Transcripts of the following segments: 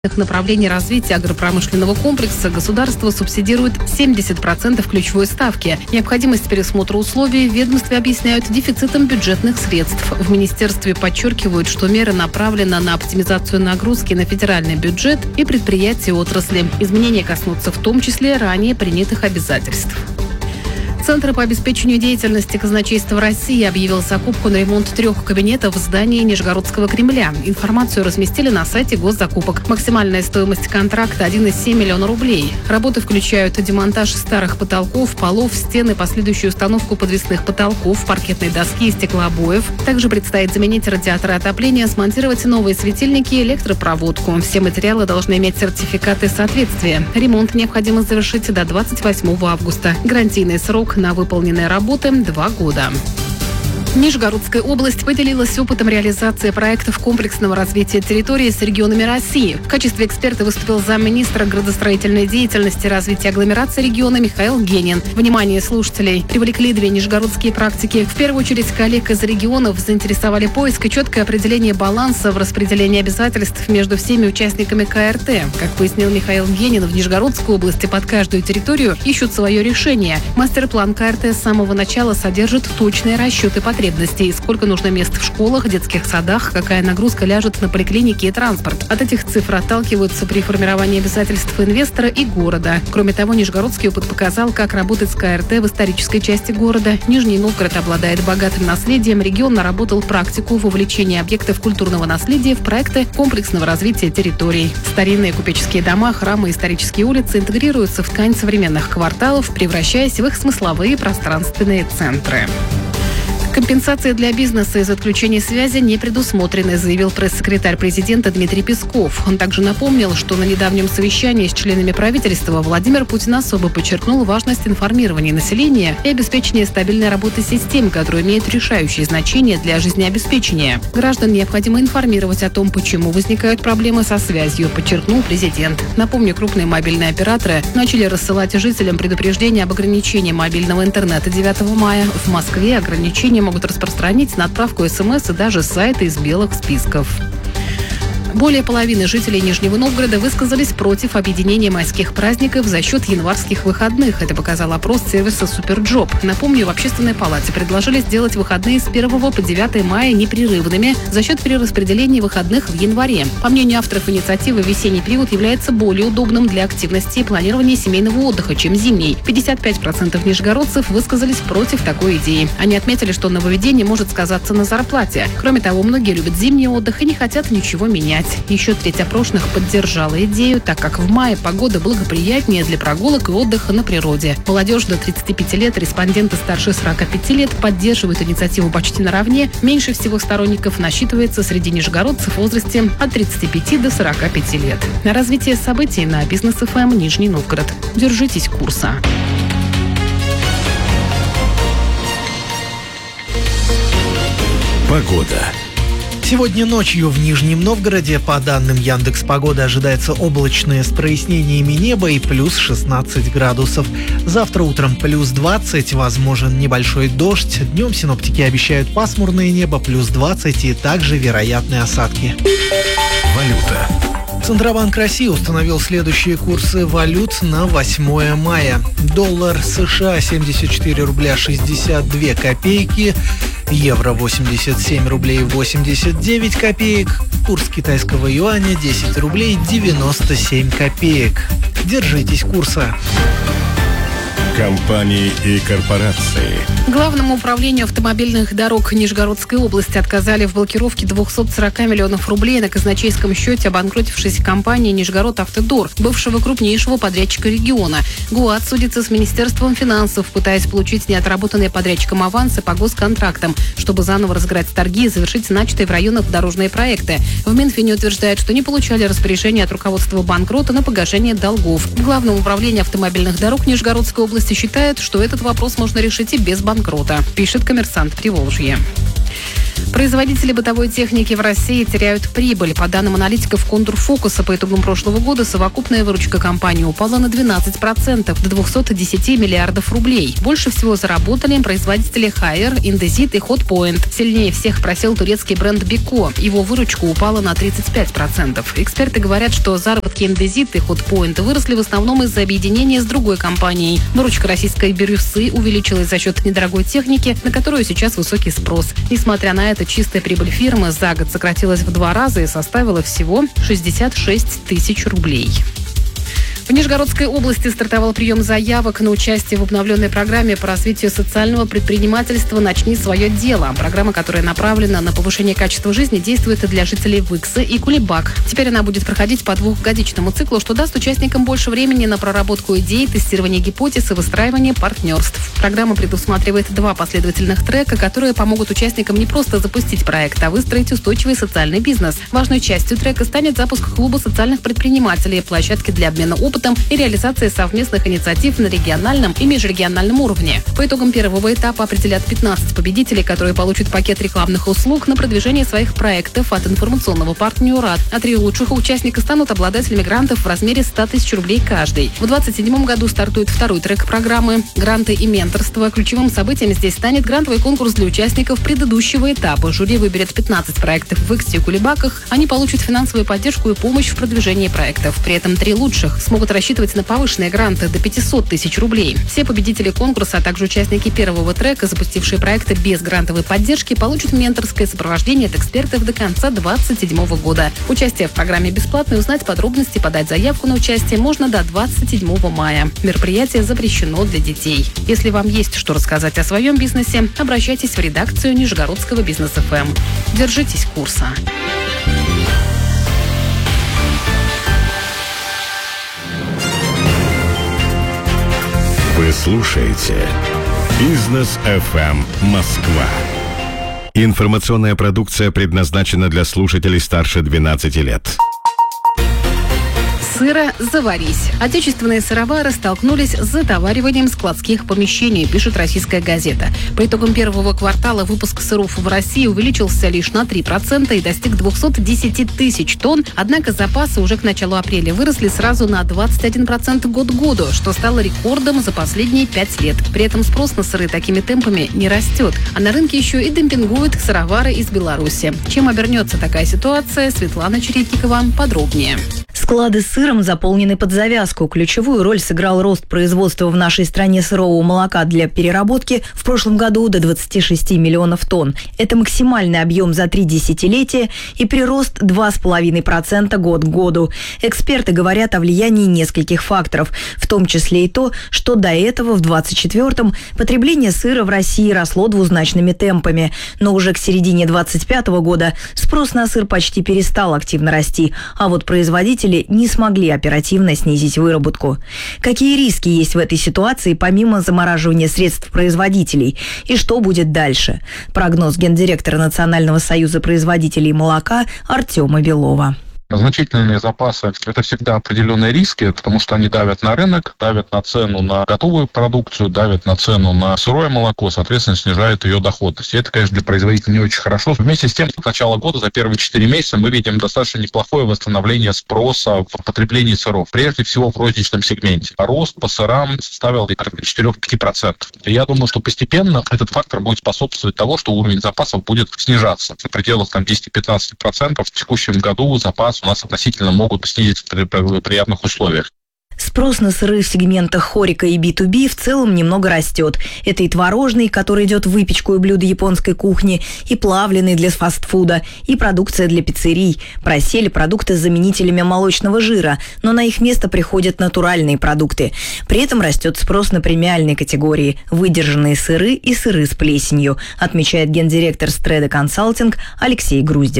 направлений развития агропромышленного комплекса государство субсидирует 70% ключевой ставки. Необходимость пересмотра условий в ведомстве объясняют дефицитом бюджетных средств. В министерстве подчеркивают, что мера направлена на оптимизацию нагрузки на федеральный бюджет и предприятия отрасли. Изменения коснутся в том числе ранее принятых обязательств. Центр по обеспечению деятельности казначейства России объявил закупку на ремонт 3 кабинетов в здании Нижегородского Кремля. Информацию разместили на сайте госзакупок. Максимальная стоимость контракта – 1,7 миллиона рублей. Работы включают демонтаж старых потолков, полов, стен и последующую установку подвесных потолков, паркетной доски и стеклообоев. Также предстоит заменить радиаторы отопления, смонтировать новые светильники и электропроводку. Все материалы должны иметь сертификаты соответствия. Ремонт необходимо завершить до 28 августа. Гарантийный срок на выполненные работы – 2 года. Нижегородская область поделилась опытом реализации проектов комплексного развития территории с регионами России. В качестве эксперта выступил замминистра градостроительной деятельности и развития агломерации региона Михаил Генин. Внимание слушателей привлекли 2 нижегородские практики. В первую очередь коллег из регионов заинтересовали поиск и четкое определение баланса в распределении обязательств между всеми участниками КРТ. Как пояснил Михаил Генин, в Нижегородской области под каждую территорию ищут свое решение. Мастер-план КРТ с самого начала содержит точные расчеты потребностей, сколько нужно мест в школах, детских садах, какая нагрузка ляжет на поликлиники и транспорт. От этих цифр отталкиваются при формировании обязательств инвестора и города. Кроме того, нижегородский опыт показал, как работать с КРТ в исторической части города. Нижний Новгород обладает богатым наследием. Регион наработал практику вовлечения объектов культурного наследия в проекты комплексного развития территорий. Старинные купеческие дома, храмы и исторические улицы интегрируются в ткань современных кварталов, превращаясь в их смысловые пространственные центры. Компенсации для бизнеса из отключения связи не предусмотрены, заявил пресс-секретарь президента Дмитрий Песков. Он также напомнил, что на недавнем совещании с членами правительства Владимир Путин особо подчеркнул важность информирования населения и обеспечения стабильной работы систем, которые имеют решающее значение для жизнеобеспечения. Граждан необходимо информировать о том, почему возникают проблемы со связью, подчеркнул президент. Напомню, крупные мобильные операторы начали рассылать жителям предупреждения об ограничении мобильного интернета 9 мая. В Москве ограничения могут распространить на отправку СМС и даже сайты из белых списков. Более половины жителей Нижнего Новгорода высказались против объединения майских праздников за счет январских выходных. Это показал опрос сервиса «Суперджоп». Напомню, в Общественной палате предложили сделать выходные с 1 по 9 мая непрерывными за счет перераспределения выходных в январе. По мнению авторов инициативы, весенний период является более удобным для активности и планирования семейного отдыха, чем зимний. 55% нижегородцев высказались против такой идеи. Они отметили, что нововведение может сказаться на зарплате. Кроме того, многие любят зимний отдых и не хотят ничего менять. Еще треть опрошенных поддержала идею, так как в мае погода благоприятнее для прогулок и отдыха на природе. Молодежь до 35 лет, респонденты старше 45 лет поддерживают инициативу почти наравне. Меньше всего сторонников насчитывается среди нижегородцев в возрасте от 35 до 45 лет. На развитие событий на Бизнес ФМ Нижний Новгород. Держитесь курса. Погода. Сегодня ночью в Нижнем Новгороде, по данным Яндекс.Погоды, ожидается облачное с прояснениями неба и плюс 16 градусов. Завтра утром плюс 20, возможен небольшой дождь. Днем синоптики обещают пасмурное небо, плюс 20 и также вероятны осадки. Валюта. Центробанк России установил следующие курсы валют на 8 мая. Доллар США 74 рубля 62 копейки. Евро 87 рублей 89 копеек. Курс китайского юаня 10 рублей 97 копеек. Держитесь курса. Компании и корпорации. Главному управлению автомобильных дорог Нижегородской области отказали в блокировке 240 миллионов рублей на казначейском счете обанкротившейся компании «Нижегород-Автодор», бывшего крупнейшего подрядчика региона. ГУАТ судится с Министерством финансов, пытаясь получить неотработанные подрядчиком авансы по госконтрактам, чтобы заново разыграть торги и завершить начатые в районах дорожные проекты. В Минфине утверждают, что не получали распоряжения от руководства банкрота на погашение долгов. Главное управление автомобильных дорог Нижегородской области считает, что этот вопрос можно решить и без банкрота, пишет «Коммерсант Приволжье». Производители бытовой техники в России теряют прибыль. По данным аналитиков Контрфокуса, по итогам прошлого года совокупная выручка компании упала на 12%, до 210 миллиардов рублей. Больше всего заработали производители Haier, Indesit и Hotpoint. Сильнее всех просел турецкий бренд Beko. Его выручка упала на 35%. Эксперты говорят, что заработки Indesit и Hotpoint выросли в основном из-за объединения с другой компанией. Выручка российской Бирюсы увеличилась за счет недорогой техники, на которую сейчас высокий спрос. Несмотря на это, чистая прибыль фирмы за год сократилась в 2 раза и составила всего 66 тысяч рублей. В Нижегородской области стартовал прием заявок на участие в обновленной программе по развитию социального предпринимательства «Начни свое дело». Программа, которая направлена на повышение качества жизни, действует и для жителей Выксы и Кулебак. Теперь она будет проходить по 2-годичному циклу, что даст участникам больше времени на проработку идей, тестирование гипотез и выстраивание партнерств. Программа предусматривает 2 последовательных трека, которые помогут участникам не просто запустить проект, а выстроить устойчивый социальный бизнес. Важной частью трека станет запуск клуба социальных предпринимателей, площадки для обмена опытом и реализации совместных инициатив на региональном и межрегиональном уровне. По итогам первого этапа определят 15 победителей, которые получат пакет рекламных услуг на продвижение своих проектов от информационного партнера. А 3 лучших участника станут обладателями грантов в размере 100 тысяч рублей каждый. В 2027 году стартует 2-й трек программы «Гранты и менторство». Ключевым событием здесь станет грантовый конкурс для участников предыдущего этапа. Жюри выберет 15 проектов в Выксе и Кулебаках. Они получат финансовую поддержку и помощь в продвижении проектов. При этом 3 лучших смогут рассчитывать на повышенные гранты до 500 тысяч рублей. Все победители конкурса, а также участники первого трека, запустившие проекты без грантовой поддержки, получат менторское сопровождение от экспертов до конца 2027 года. Участие в программе бесплатно, и узнать подробности, подать заявку на участие можно до 27 мая. Мероприятие запрещено для детей. Если вам есть что рассказать о своем бизнесе, обращайтесь в редакцию Нижегородского бизнес-ФМ. Держитесь курса. Вы слушаете «Бизнес ФМ Москва». Информационная продукция предназначена для слушателей старше 12 лет. Сыра «Заварись». Отечественные сыровары столкнулись с затовариванием складских помещений, пишет «Российская газета». По итогам первого квартала выпуск сыров в России увеличился лишь на 3% и достиг 210 тысяч тонн. Однако запасы уже к началу апреля выросли сразу на 21% год к году, что стало рекордом за последние 5 лет. При этом спрос на сыры такими темпами не растет. А на рынке еще и демпингуют сыровары из Беларуси. Чем обернется такая ситуация, Светлана Чередникова подробнее. Склады с сыром заполнены под завязку. Ключевую роль сыграл рост производства в нашей стране сырого молока для переработки в прошлом году до 26 миллионов тонн. Это максимальный объем за 3 десятилетия и прирост 2,5% год к году. Эксперты говорят о влиянии нескольких факторов, в том числе и то, что до этого в 2024-м потребление сыра в России росло двузначными темпами. Но уже к середине 2025 года спрос на сыр почти перестал активно расти, а вот производители не смогли оперативно снизить выработку. Какие риски есть в этой ситуации, помимо замораживания средств производителей? И что будет дальше? Прогноз гендиректора Национального союза производителей молока Артема Белова. Значительные запасы – это всегда определенные риски, потому что они давят на рынок, давят на цену на готовую продукцию, давят на цену на сырое молоко, соответственно, снижают ее доходность. И это, конечно, для производителя не очень хорошо. Вместе с тем, с начала года, за первые 4 месяца, мы видим достаточно неплохое восстановление спроса в потреблении сыров, прежде всего в розничном сегменте. Рост по сырам составил 4-5%. И я думаю, что постепенно этот фактор будет способствовать тому, что уровень запасов будет снижаться. В пределах 10-15% в текущем году запас у нас относительно могут снизиться при приятных условиях. Спрос на сыры в сегментах хорика и B2B в целом немного растет. Это и творожный, который идет в выпечку и блюда японской кухни, и плавленый для фастфуда, и продукция для пиццерий. Просели продукты с заменителями молочного жира, но на их место приходят натуральные продукты. При этом растет спрос на премиальные категории – выдержанные сыры и сыры с плесенью, отмечает гендиректор Стреда Консалтинг Алексей Груздев.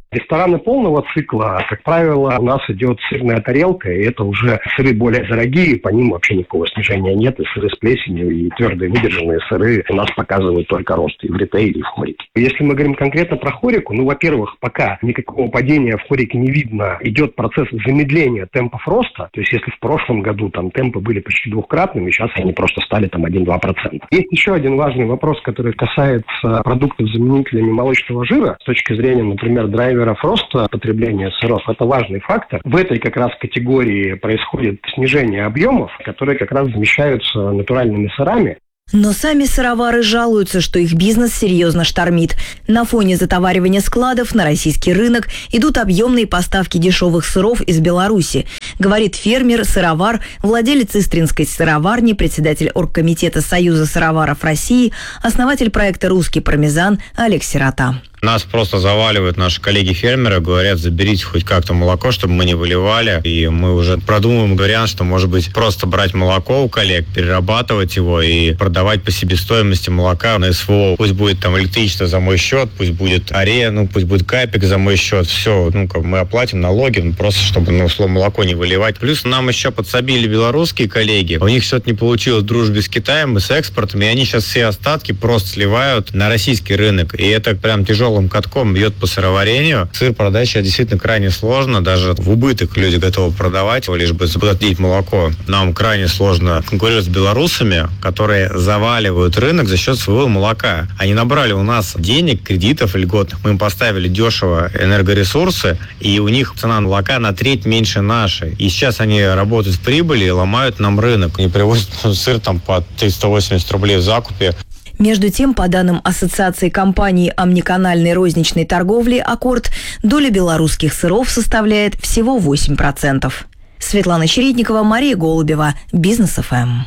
Рестораны полного цикла, как правило, у нас идет сырная тарелка, и это уже сыры более дорогие, по ним вообще никакого снижения нет, и сыры с плесенью, и твердые выдержанные сыры у нас показывают только рост и в ритейле, и в хорике. Если мы говорим конкретно про хорику, во-первых, пока никакого падения в хорике не видно, идет процесс замедления темпов роста, то есть если в прошлом году там темпы были почти двухкратными, сейчас они просто стали там 1-2%. Есть еще один важный вопрос, который касается продуктов с заменителями молочного жира, с точки зрения, например, драйверов роста потребления сыров. Это важный фактор. В этой как раз категории происходит снижение объемов, которые как раз замещаются натуральными сырами. Но сами сыровары жалуются, что их бизнес серьезно штормит. На фоне затоваривания складов на российский рынок идут объемные поставки дешевых сыров из Беларуси, говорит фермер-сыровар, владелец Истринской сыроварни, председатель оргкомитета Союза сыроваров России, основатель проекта «Русский пармезан» Олег Сирота. Нас просто заваливают наши коллеги-фермеры, говорят, заберите хоть как-то молоко, чтобы мы не выливали. И мы уже продумываем вариант, что, может быть, просто брать молоко у коллег, перерабатывать его и продавать по себестоимости молока на СВО. Пусть будет там электричество за мой счет, пусть будет АРЕ, пусть будет Капик за мой счет. Все, мы оплатим налоги, просто чтобы, молоко не выливать. Плюс нам еще подсобили белорусские коллеги. У них что-то не получилось в дружбе с Китаем и с экспортом, и они сейчас все остатки просто сливают на российский рынок. И это прям тяжелым катком бьет по сыроварению. Сыр продать сейчас действительно крайне сложно. Даже в убыток люди готовы продавать, лишь бы заплатить молоко. Нам крайне сложно конкурировать с белорусами, которые заваливают рынок за счет своего молока. Они набрали у нас денег, кредитов льготных. Мы им поставили дешево энергоресурсы, и у них цена молока на треть меньше нашей. И сейчас они работают в прибыли и ломают нам рынок. Они привозят сыр там по 380 рублей в закупе. Между тем, по данным Ассоциации компаний омниканальной розничной торговли «Аккорд», доля белорусских сыров составляет всего 8%. Светлана Чередникова, Мария Голубева, Бизнес ФМ.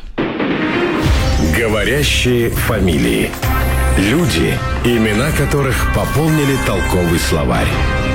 Говорящие фамилии. Люди, имена которых пополнили толковый словарь.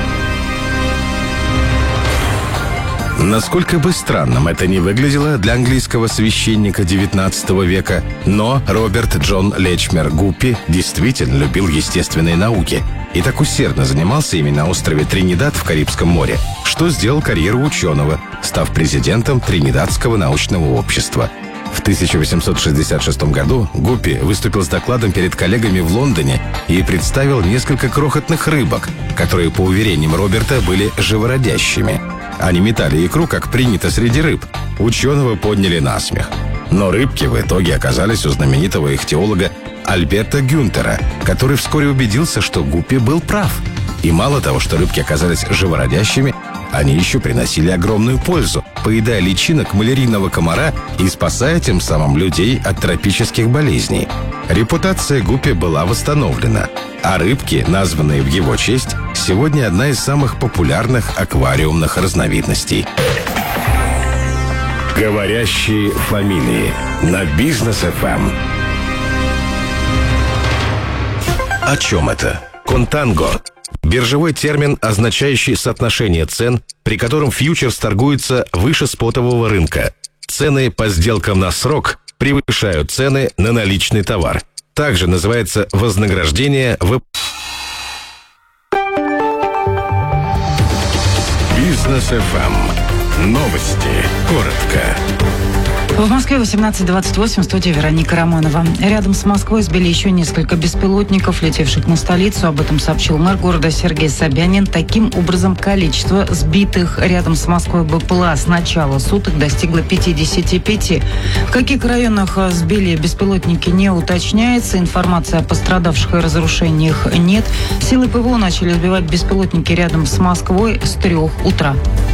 Насколько бы странным это ни выглядело для английского священника XIX века, но Роберт Джон Лечмер Гуппи действительно любил естественные науки и так усердно занимался ими на острове Тринидад в Карибском море, что сделал карьеру ученого, став президентом Тринидадского научного общества. В 1866 году Гуппи выступил с докладом перед коллегами в Лондоне и представил несколько крохотных рыбок, которые, по уверениям Роберта, были живородящими. Они метали икру, как принято среди рыб. Ученого подняли на смех. Но рыбки в итоге оказались у знаменитого ихтиолога Альберта Гюнтера, который вскоре убедился, что Гуппи был прав. И мало того, что рыбки оказались живородящими, они еще приносили огромную пользу, поедая личинок малярийного комара и спасая тем самым людей от тропических болезней. Репутация Гуппи была восстановлена, а рыбки, названные в его честь, сегодня одна из самых популярных аквариумных разновидностей. Говорящие фамилии на Бизнес ФМ. О чем это? Контанго. Биржевой термин, означающий соотношение цен, при котором фьючерс торгуется выше спотового рынка. Цены по сделкам на срок превышают цены на наличный товар. Также называется вознаграждение в... Бизнес ФМ. Новости. Коротко. В Москве 18:28, в студии Вероника Романова. Рядом с Москвой сбили еще несколько беспилотников, летевших на столицу. Об этом сообщил мэр города Сергей Собянин. Таким образом, количество сбитых рядом с Москвой БПЛА с начала суток достигло 55. В каких районах сбили беспилотники, не уточняется. Информации о пострадавших и разрушениях нет. Силы ПВО начали сбивать беспилотники рядом с Москвой с 3 утра.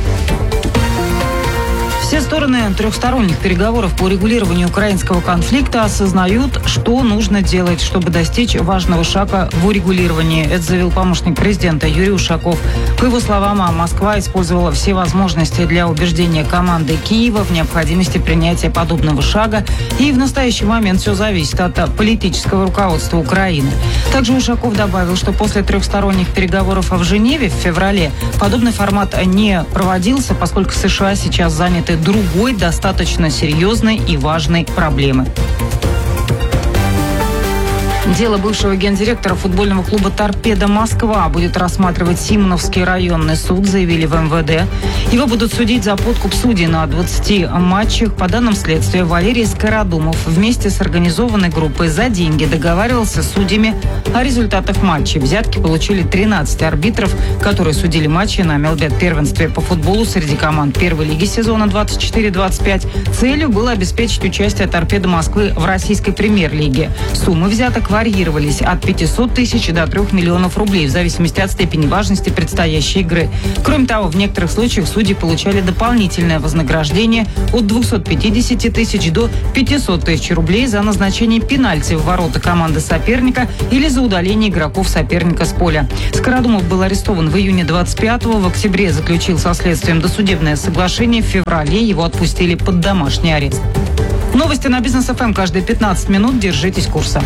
Все стороны трехсторонних переговоров по урегулированию украинского конфликта осознают, что нужно делать, чтобы достичь важного шага в урегулировании. Это заявил помощник президента Юрий Ушаков. По его словам, Москва использовала все возможности для убеждения команды Киева в необходимости принятия подобного шага. И в настоящий момент все зависит от политического руководства Украины. Также Ушаков добавил, что после трехсторонних переговоров в Женеве в феврале подобный формат не проводился, поскольку США сейчас заняты другой достаточно серьезной и важной проблемой. Дело бывшего гендиректора футбольного клуба «Торпедо Москва» будет рассматривать Симоновский районный суд, заявили в МВД. Его будут судить за подкуп судей на 20 матчах. По данным следствия, Валерий Скородумов вместе с организованной группой за деньги договаривался с судьями о результатах матчей. Взятки получили 13 арбитров, которые судили матчи на Мелбет-первенстве по футболу среди команд первой лиги сезона 24-25. Целью было обеспечить участие «Торпедо Москвы» в российской премьер-лиге. Суммы взяток варьировались от 500 тысяч до 3 миллионов рублей в зависимости от степени важности предстоящей игры. Кроме того, в некоторых случаях судьи получали дополнительное вознаграждение от 250 тысяч до 500 тысяч рублей за назначение пенальти в ворота команды соперника или за удаление игроков соперника с поля. Скородумов был арестован в июне 25-го, в октябре заключил со следствием досудебное соглашение, в феврале его отпустили под домашний арест. Новости на Бизнес ФМ каждые 15 минут. Держитесь курса.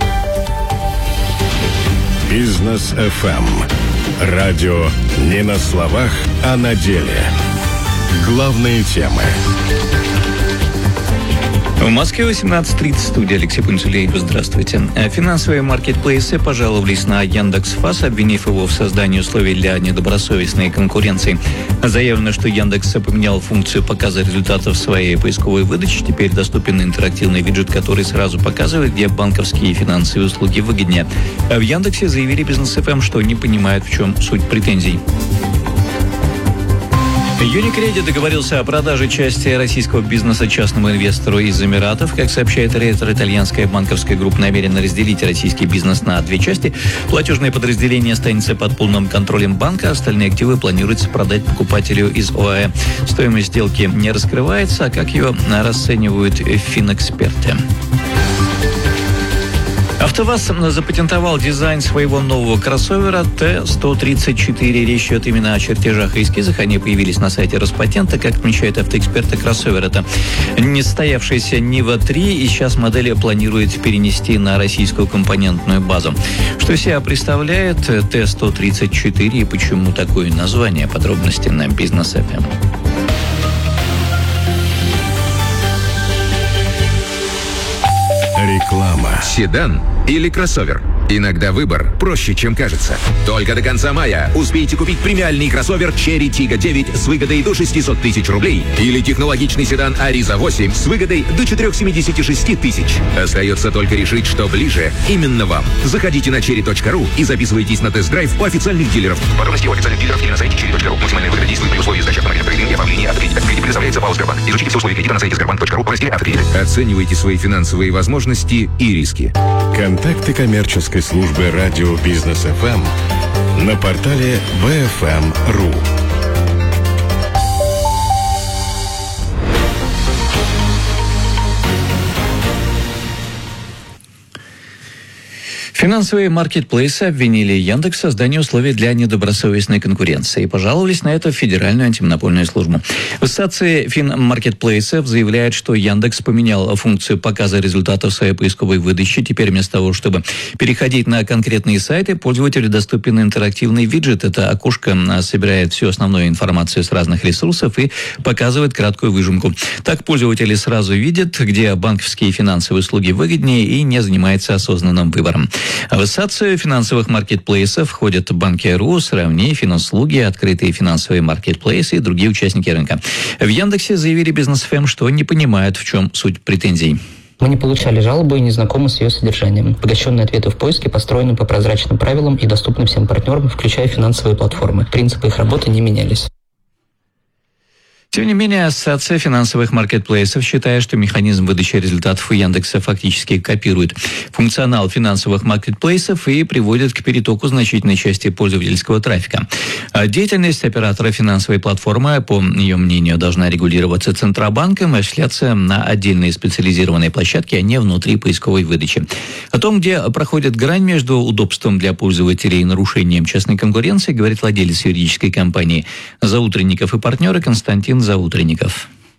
Бизнес ФМ. Радио не на словах, а на деле. Главные темы. В Москве 18:30, студия Алексей Пунцулеев. Здравствуйте. Финансовые маркетплейсы пожаловались на Яндекс.Фас, обвинив его в создании условий для недобросовестной конкуренции. Заявлено, что Яндекс поменял функцию показа результатов своей поисковой выдачи. Теперь доступен интерактивный виджет, который сразу показывает, где банковские и финансовые услуги выгоднее. В Яндексе заявили Бизнес ФМ, что не понимают, в чем суть претензий. Unicredit договорился о продаже части российского бизнеса частному инвестору из Эмиратов. Как сообщает рейтер, итальянская банковская группа намерена разделить российский бизнес на две части. Платежное подразделение останется под полным контролем банка, остальные активы планируется продать покупателю из ОАЭ. Стоимость сделки не раскрывается, а как ее расценивают финэксперты. АвтоВАЗ запатентовал дизайн своего нового кроссовера Т-134. Речь идет именно о чертежах и эскизах. Они появились на сайте Роспатента. Как отмечают автоэксперты, кроссовер — это несостоявшаяся Нива-3, и сейчас модель планирует перенести на российскую компонентную базу. Что из себя представляет Т-134 и почему такое название? Подробности на Бизнес ФМ. Реклама. Седан или кроссовер? Иногда выбор проще, чем кажется. Только до конца мая успейте купить премиальный кроссовер Cherry Tiggo 9 с выгодой до 600 тысяч рублей или технологичный седан Ariza 8 с выгодой до 476 тысяч. Остается только решить, что ближе именно вам. Заходите на cherry.ru и записывайтесь на тест-драйв у официальных дилеров. Подробности у официальных дилеров или на сайте cherry.ru. Максимальная выгода действует при условии сдачи автомобиля в трейдинг и оформления автокредита. Кредит предоставляется ПАО «Сбербанк». Изучите все условия кредита на сайте sberbank.ru в разделе «Автокредит». Оценивайте свои финансовые возможности и риски. Контакты коммерческой службы радио Бизнес ФМ на портале bfm.ru. Финансовые маркетплейсы обвинили Яндекс в создании условий для недобросовестной конкуренции и пожаловались на это в Федеральную антимонопольную службу. В ассоциации финмаркетплейсов заявляют, что Яндекс поменял функцию показа результатов своей поисковой выдачи. Теперь вместо того, чтобы переходить на конкретные сайты, пользователю доступен интерактивный виджет. Это окошко собирает всю основную информацию с разных ресурсов и показывает краткую выжимку. Так пользователи сразу видят, где банковские и финансовые услуги выгоднее, и не занимается осознанным выбором. В ассоциацию финансовых маркетплейсов входят Банки.ру, Сравни, Финуслуги, открытые финансовые маркетплейсы и другие участники рынка. В Яндексе заявили Бизнес ФМ, что не понимают, в чем суть претензий. Мы не получали жалобы и не знакомы с ее содержанием. Обогащенные ответы в поиске построены по прозрачным правилам и доступны всем партнерам, включая финансовые платформы. Принципы их работы не менялись. Тем не менее, Ассоциация финансовых маркетплейсов считает, что механизм выдачи результатов у Яндекса фактически копирует функционал финансовых маркетплейсов и приводит к перетоку значительной части пользовательского трафика. Деятельность оператора финансовой платформы, по ее мнению, должна регулироваться Центробанком и осуществляться на отдельные специализированные площадки, а не внутри поисковой выдачи. О том, где проходит грань между удобством для пользователей и нарушением частной конкуренции, говорит владелец юридической компании «Заутренников и партнеры» Константин Заутренников.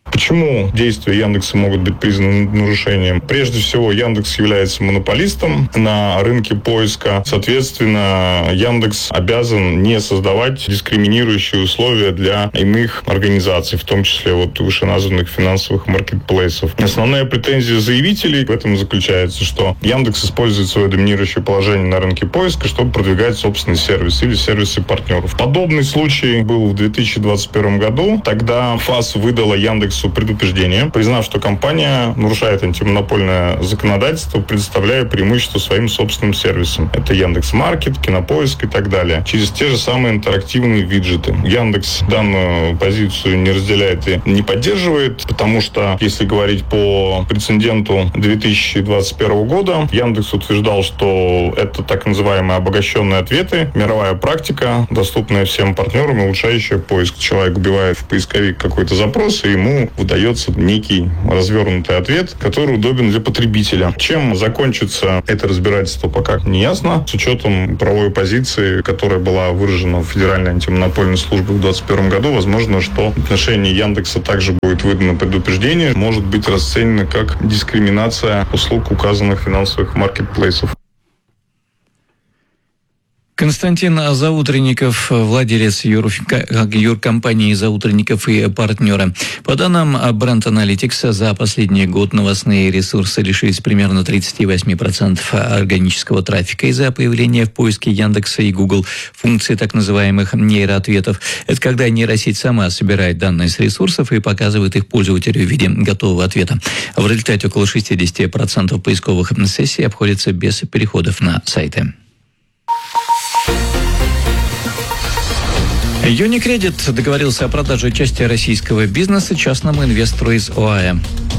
Почему действия Яндекса могут быть признаны нарушением? Прежде всего, Яндекс является монополистом на рынке поиска. Соответственно, Яндекс обязан не создавать дискриминирующие условия для иных организаций, в том числе вышеназванных финансовых маркетплейсов. Основная претензия заявителей в этом заключается, что Яндекс использует свое доминирующее положение на рынке поиска, чтобы продвигать собственный сервис или сервисы партнеров. Подобный случай был в 2021 году. Тогда ФАС выдала Яндексу предупреждение, признав, что компания нарушает антимонопольное законодательство, предоставляя преимущество своим собственным сервисам. Это Яндекс.Маркет, Кинопоиск и так далее. Через те же самые интерактивные виджеты. Яндекс данную позицию не разделяет и не поддерживает, потому что, если говорить по прецеденту 2021 года, Яндекс утверждал, что это так называемые обогащенные ответы, мировая практика, доступная всем партнерам и улучшающая поиск. Человек вбивает в поисковик какой-то запрос, и ему выдается некий развернутый ответ, который удобен для потребителя. Чем закончится это разбирательство, пока не ясно. С учетом правовой позиции, которая была выражена в Федеральной антимонопольной службе в 2021 году, возможно, что в отношении Яндекса также будет выдано предупреждение, может быть расценено как дискриминация услуг указанных финансовых маркетплейсов. Константин Заутренников, владелец юркомпании «Заутренников и партнеры». По данным Brand Analytics, за последний год новостные ресурсы лишились примерно 38% органического трафика из-за появления в поиске Яндекса и Google функции так называемых нейроответов. Это когда нейросеть сама собирает данные с ресурсов и показывает их пользователю в виде готового ответа. В результате около 60% поисковых сессий обходится без переходов на сайты. Unicredit договорился о продаже части российского бизнеса частному инвестору из ОАЭ.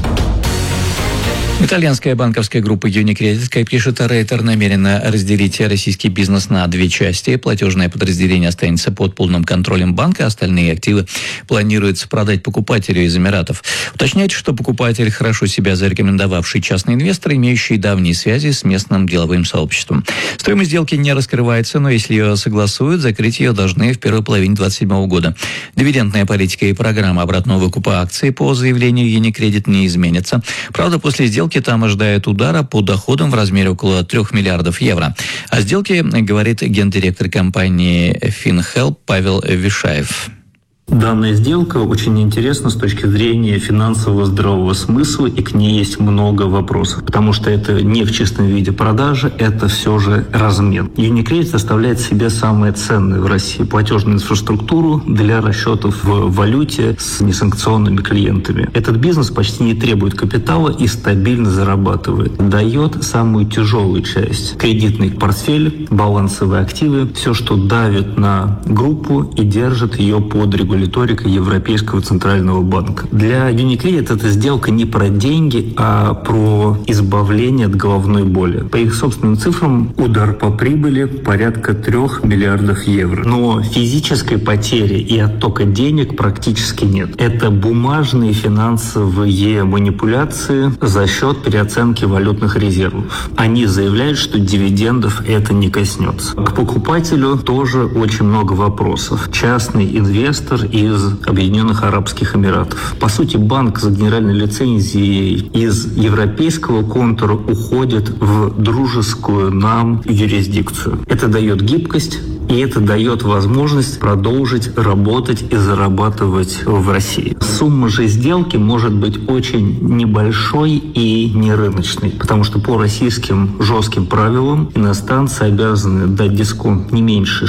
Итальянская банковская группа Unicredit, как пишет Рейтер, намерена разделить российский бизнес на две части. Платежное подразделение останется под полным контролем банка, остальные активы планируется продать покупателю из Эмиратов. Уточняется, что покупатель хорошо себя зарекомендовавший частный инвестор, имеющий давние связи с местным деловым сообществом. Стоимость сделки не раскрывается, но если ее согласуют, закрыть ее должны в первой половине 2027 года. Дивидендная политика и программа обратного выкупа акций по заявлению Unicredit не изменятся. Правда, после сделки там ожидает удара по доходам в размере около 3 миллиардов евро. О сделке говорит гендиректор компании FinHelp Павел Вишаев. Данная сделка очень интересна с точки зрения финансового здравого смысла, и к ней есть много вопросов, потому что это не в чистом виде продажи, это все же размен. Unicredit составляет в себе самое ценное в России платежную инфраструктуру для расчетов в валюте с несанкционными клиентами. Этот бизнес почти не требует капитала и стабильно зарабатывает. Дает самую тяжелую часть — кредитный портфель, балансовые активы, все, что давит на группу и держит ее под регуляторикой Европейского центрального банка. Для Unicredit эта сделка не про деньги, а про избавление от головной боли. По их собственным цифрам, удар по прибыли порядка 3 миллиардов евро. Но физической потери и оттока денег практически нет. Это бумажные финансовые манипуляции за счет переоценки валютных резервов. Они заявляют, что дивидендов это не коснется. К покупателю тоже очень много вопросов. Частный инвестор из Объединенных Арабских Эмиратов. По сути, банк за генеральной лицензией из европейского контура уходит в дружескую нам юрисдикцию. Это дает гибкость, и это дает возможность продолжить работать и зарабатывать в России. Сумма же сделки может быть очень небольшой и не рыночной, потому что по российским жестким правилам иностранцы обязаны дать дисконт не меньше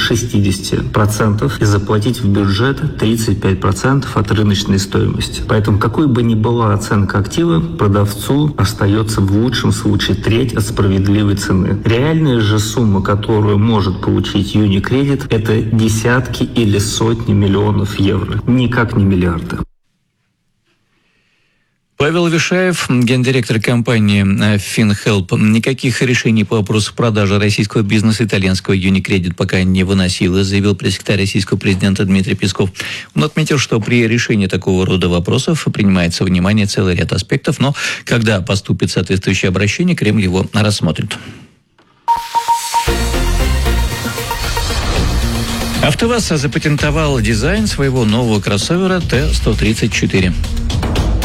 60% и заплатить в бюджет 35% от рыночной стоимости. Поэтому какой бы ни была оценка актива, продавцу остается в лучшем случае треть от справедливой цены. Реальная же сумма, которую может получить Unicredit, это десятки или сотни миллионов евро. Никак не миллиарды. Павел Вишаев, гендиректор компании FinHelp, никаких решений по вопросу продажи российского бизнеса итальянского Unicredit пока не выносила, заявил пресс-секретарь российского президента Дмитрий Песков. Он отметил, что при решении такого рода вопросов принимается во внимание целый ряд аспектов, но когда поступит соответствующее обращение, Кремль его рассмотрит. АвтоВАЗ запатентовал дизайн своего нового кроссовера Т-134.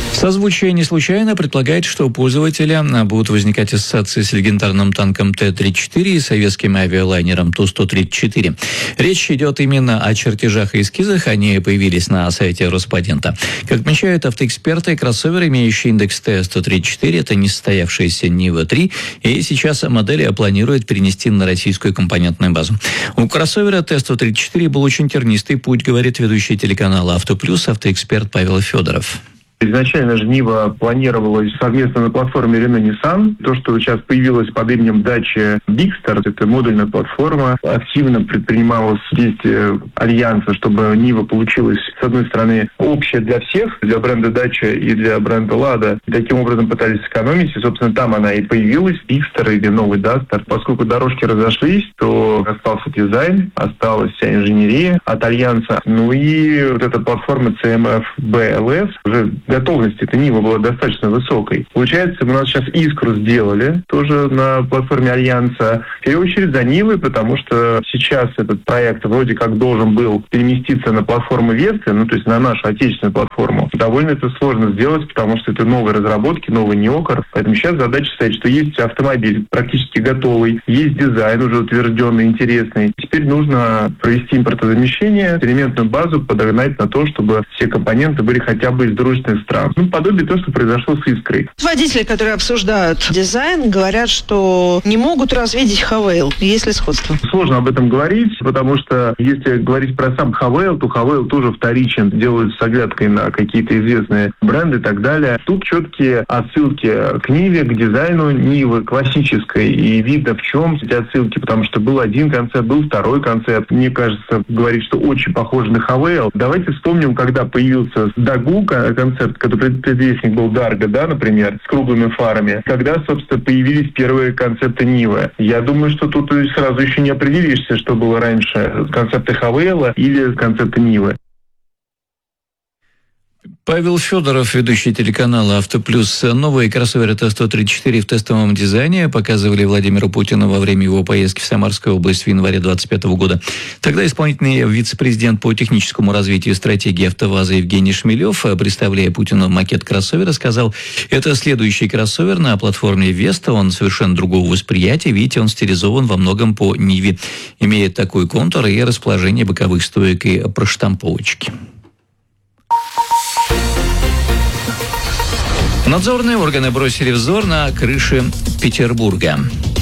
Созвучие не случайно предполагает, что у пользователя будут возникать ассоциации с легендарным танком Т-34 и советским авиалайнером Ту-134. Речь идет именно о чертежах и эскизах, они появились на сайте Роспатента. Как отмечают автоэксперты, кроссовер, имеющий индекс Т-134, это несостоявшаяся Нива-3, и сейчас модели планируют перенести на российскую компонентную базу. У кроссовера Т-134 был очень тернистый путь, говорит ведущий телеканала «Автоплюс» автоэксперт Павел Федоров. Изначально же Нива планировалась совместно на платформе Renault-Nissan. То, что сейчас появилось под именем Dacia Bigster, это модульная платформа. Активно предпринималось действие альянса, чтобы Нива получилась, с одной стороны, общая для всех, для бренда Dacia и для бренда Lada. И таким образом пытались сэкономить, и, собственно, там она и появилась, Bigster или новый Duster. Поскольку дорожки разошлись, то остался дизайн, осталась вся инженерия от альянса. Ну и вот эта платформа CMF BLS уже готовность этой Нивы была достаточно высокой. Получается, мы у нас сейчас Искру сделали, тоже на платформе Альянса. В первую очередь за Нивой, потому что сейчас этот проект вроде как должен был переместиться на платформу Весты, ну то есть на нашу отечественную платформу. Довольно это сложно сделать, потому что это новые разработки, новый неокр. Поэтому сейчас задача стоит, что есть автомобиль практически готовый, есть дизайн уже утвержденный, интересный. Теперь нужно провести импортозамещение, элементную базу подогнать на то, чтобы все компоненты были хотя бы из дружественных стран. Ну, подобие того, что произошло с Искрой. Водители, которые обсуждают дизайн, говорят, что не могут развидеть Хавейл. Есть ли сходство? Сложно об этом говорить, потому что если говорить про сам Хавейл, то Хавейл тоже вторичен, делают с оглядкой на какие-то известные бренды и так далее. Тут четкие отсылки к Ниве, к дизайну Нивы классической. И видно, в чем эти отсылки, потому что был один концепт, был второй концепт. Мне кажется, говорить, что очень похож на Хавейл. Давайте вспомним, когда появился Дагу концепт, который предвестник был Дарго, да, например, с круглыми фарами, когда, собственно, появились первые концепты Нивы. Я думаю, что тут сразу еще не определишься, что было раньше, концепты Хавейла или концепты Нивы. Павел Федоров, ведущий телеканала «Автоплюс». Новые кроссоверы Т-134 в тестовом дизайне показывали Владимиру Путину во время его поездки в Самарскую область в январе 2025 года. Тогда исполнительный вице-президент по техническому развитию стратегии АвтоВАЗа Евгений Шмелев, представляя Путину макет кроссовера, сказал: это следующий кроссовер на платформе Веста, он совершенно другого восприятия, видите, он стилизован во многом по Ниве, имеет такой контур и расположение боковых стоек и проштамповочки. Надзорные органы бросили взор на крыши Петербурга.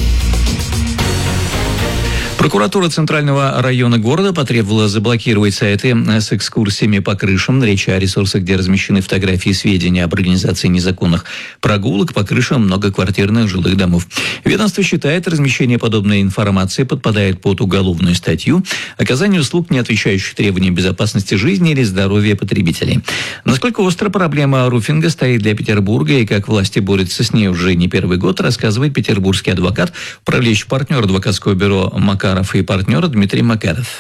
Прокуратура Центрального района города потребовала заблокировать сайты с экскурсиями по крышам. Речь о ресурсах, где размещены фотографии и сведения об организации незаконных прогулок по крышам многоквартирных жилых домов. Ведомство считает, размещение подобной информации подпадает под уголовную статью «Оказание услуг, не отвечающих требованиям безопасности жизни или здоровья потребителей». Насколько остро проблема руфинга стоит для Петербурга и как власти борются с ней уже не первый год, рассказывает петербургский адвокат, управляющий партнер адвокатского бюро «Макаров и партнер» Дмитрий Макаров.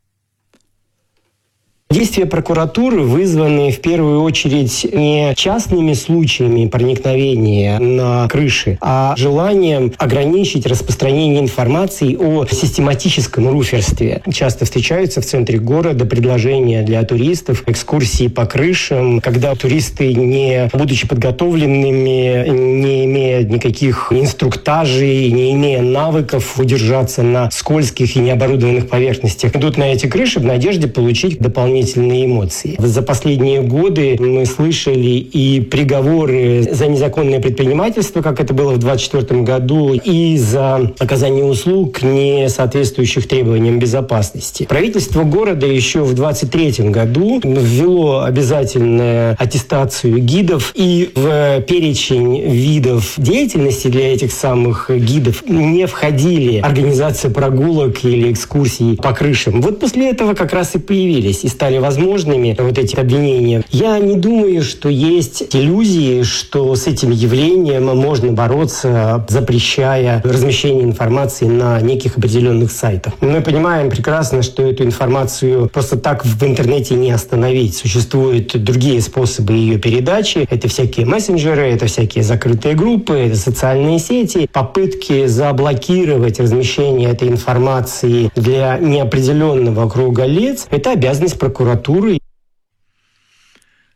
Действия прокуратуры вызваны в первую очередь не частными случаями проникновения на крыши, а желанием ограничить распространение информации о систематическом руферстве. Часто встречаются в центре города предложения для туристов, экскурсии по крышам, когда туристы, не будучи подготовленными, не имея никаких инструктажей, не имея навыков удержаться на скользких и необорудованных поверхностях, идут на эти крыши в надежде получить дополнительные эмоции. За последние годы мы слышали и приговоры за незаконное предпринимательство, как это было в 2024 году, и за оказание услуг, не соответствующих требованиям безопасности. Правительство города еще в 2023 году ввело обязательную аттестацию гидов, и в перечень видов деятельности для этих самых гидов не входили организация прогулок или экскурсий по крышам. Вот после этого как раз и появились и стали возможными вот эти обвинения. Я не думаю, что есть иллюзии, что с этим явлением можно бороться, запрещая размещение информации на неких определенных сайтах. Мы понимаем прекрасно, что эту информацию просто так в интернете не остановить. Существуют другие способы ее передачи. Это всякие мессенджеры, это всякие закрытые группы, это социальные сети. Попытки заблокировать размещение этой информации для неопределенного круга лиц – это обязанность прокуратуры.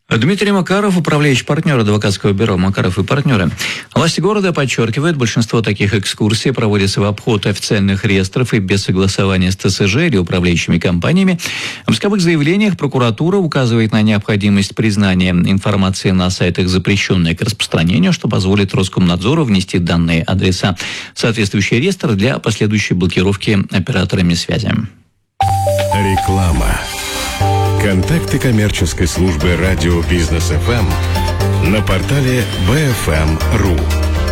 Дмитрий Макаров, управляющий партнер адвокатского бюро «Макаров и партнеры». Власти города подчеркивают, большинство таких экскурсий проводится в обход официальных реестров и без согласования с ТСЖ или управляющими компаниями. В исковых заявлениях прокуратура указывает на необходимость признания информации на сайтах запрещенной к распространению, что позволит Роскомнадзору внести данные адреса в соответствующий реестр для последующей блокировки операторами связи. Реклама. Контакты коммерческой службы радио Бизнес ФМ на портале bfm.ru.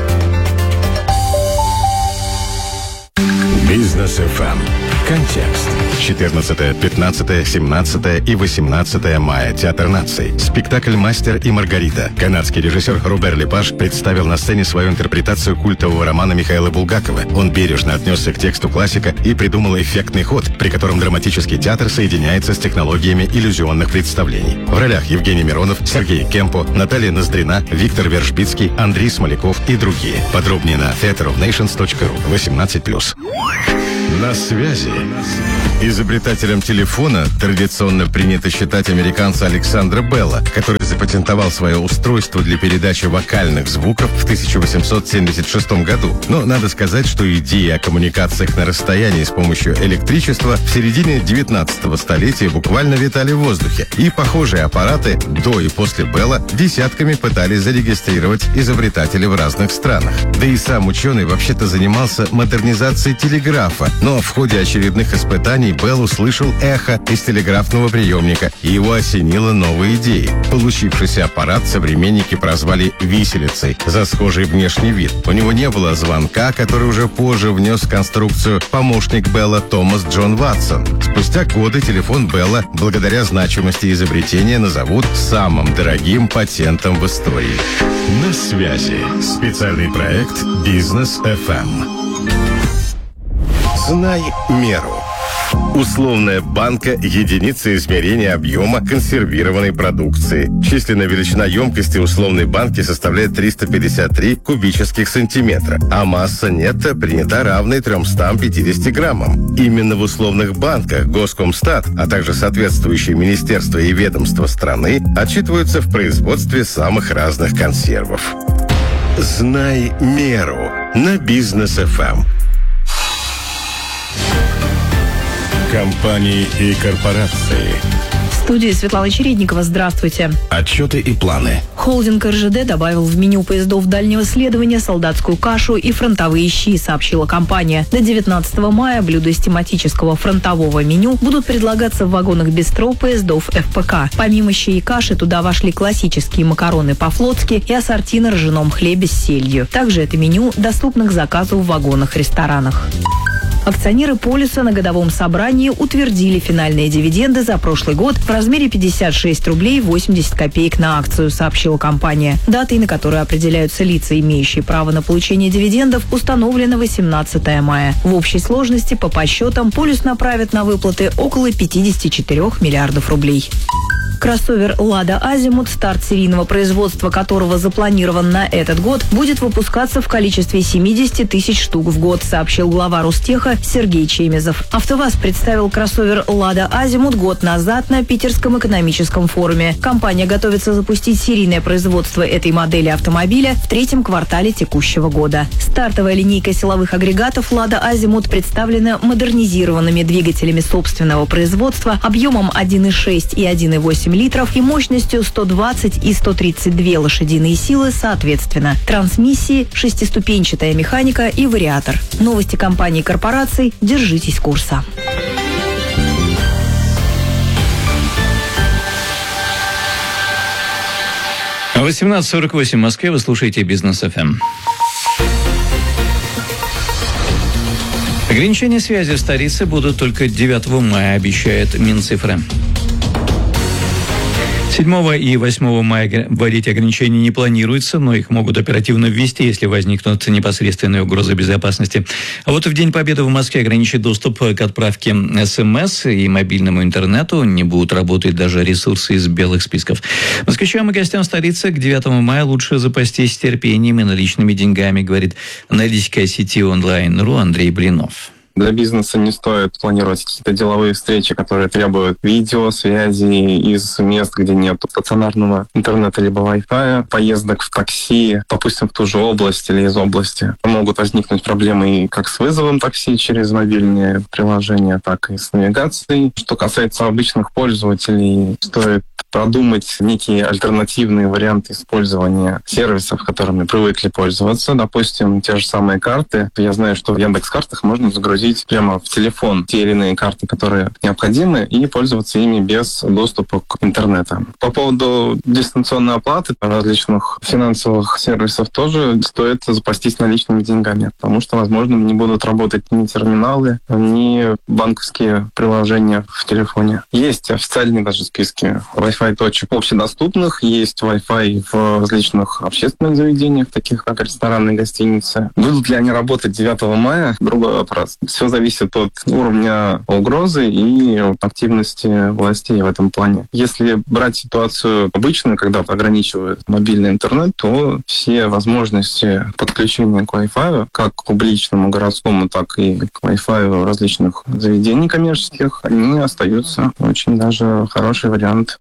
Бизнес ФМ. Контекст. 14, 15, 17 и 18 мая. Театр наций. Спектакль «Мастер и Маргарита». Канадский режиссер Робер Лепаж представил на сцене свою интерпретацию культового романа Михаила Булгакова. Он бережно отнесся к тексту классика и придумал эффектный ход, при котором драматический театр соединяется с технологиями иллюзионных представлений. В ролях Евгений Миронов, Сергей Кемпо, Наталья Ноздрина, Виктор Вержбицкий, Андрей Смоляков и другие. Подробнее на theatreofnations.ru. 18+. На связи. Изобретателем телефона традиционно принято считать американца Александра Белла, который запатентовал свое устройство для передачи вокальных звуков в 1876 году. Но надо сказать, что идея о коммуникациях на расстоянии с помощью электричества в середине 19-го столетия буквально витали в воздухе. И похожие аппараты до и после Белла десятками пытались зарегистрировать изобретатели в разных странах. Да и сам ученый вообще-то занимался модернизацией телеграфа, но в ходе очередных испытаний Белл услышал эхо из телеграфного приемника, и его осенила новая идея. Получившийся аппарат современники прозвали «виселицей» за схожий внешний вид. У него не было звонка, который уже позже внес в конструкцию помощник Белла Томас Джон Ватсон. Спустя годы телефон Белла, благодаря значимости изобретения, назовут самым дорогим патентом в истории. На связи. Специальный проект «Бизнес ФМ». Знай меру. Условная банка – единица измерения объема консервированной продукции. Численная величина емкости условной банки составляет 353 кубических сантиметра, а масса нетто принята равной 350 граммам. Именно в условных банках Госкомстат, а также соответствующие министерства и ведомства страны отчитываются в производстве самых разных консервов. Знай меру на Бизнес ФМ. Компании и корпорации. В студии Светлана Чередникова. Здравствуйте. Отчеты и планы. Холдинг РЖД добавил в меню поездов дальнего следования солдатскую кашу и фронтовые щи, сообщила компания. До 19 мая блюда из тематического фронтового меню будут предлагаться в вагонах бистро поездов ФПК. Помимо щей и каши туда вошли классические макароны по-флотски и ассорти на ржаном хлебе с сельдью. Также это меню доступно к заказу в вагонах-ресторанах. Акционеры «Полюса» на годовом собрании утвердили финальные дивиденды за прошлый год в размере 56 рублей 80 копеек на акцию, сообщила компания. Датой, на которую определяются лица, имеющие право на получение дивидендов, установлено 18 мая. В общей сложности, по подсчетам, «Полюс» направит на выплаты около 54 миллиардов рублей. Кроссовер «Лада Азимут», старт серийного производства которого запланирован на этот год, будет выпускаться в количестве 70 тысяч штук в год, сообщил глава Ростеха Сергей Чемезов. АвтоВАЗ представил кроссовер «Лада Азимут» год назад на Питерском экономическом форуме. Компания готовится запустить серийное производство этой модели автомобиля в третьем квартале текущего года. Стартовая линейка силовых агрегатов «Лада Азимут» представлена модернизированными двигателями собственного производства объемом 1,6 и 1,8 литров и мощностью 120 и 132 лошадиные силы соответственно. Трансмиссии, шестиступенчатая механика и вариатор. Новости компаний и корпораций. Держитесь курса. В 18:48 в Москве вы слушаете Бизнес ФМ. Ограничения связи в столице будут только 9 мая, обещает Минцифры. 7 и 8 мая вводить ограничения не планируется, но их могут оперативно ввести, если возникнут непосредственные угрозы безопасности. А вот в День Победы в Москве ограничить доступ к отправке СМС и мобильному интернету. Не будут работать даже ресурсы из белых списков. Москвичам и гостям столицы к 9 мая лучше запастись терпением и наличными деньгами, говорит аналитик сети онлайн.ру Андрей Блинов. Для бизнеса не стоит планировать какие-то деловые встречи, которые требуют видеосвязи из мест, где нет стационарного интернета либо Wi-Fi, поездок в такси, допустим, в ту же область или из области. Могут возникнуть проблемы и как с вызовом такси через мобильные приложения, так и с навигацией. Что касается обычных пользователей, стоит продумать некие альтернативные варианты использования сервисов, которыми привыкли пользоваться. Допустим, те же самые карты. Я знаю, что в Яндекс.Картах можно загрузить прямо в телефон те или иные карты, которые необходимы, и пользоваться ими без доступа к интернету. По поводу дистанционной оплаты различных финансовых сервисов тоже стоит запастись наличными деньгами, потому что, возможно, не будут работать ни терминалы, ни банковские приложения в телефоне. Есть официальные даже списки Wi-Fi точек общедоступных, есть Wi-Fi в различных общественных заведениях, таких как рестораны и гостиницы. Будут ли они работать 9 мая? Другой вопрос. Все зависит от уровня угрозы и от активности властей в этом плане. Если брать ситуацию обычную, когда ограничивают мобильный интернет, то все возможности подключения к Wi-Fi, как к публичному городскому, так и к Wi-Fi различных заведений коммерческих, они остаются. Очень даже хороший вариант.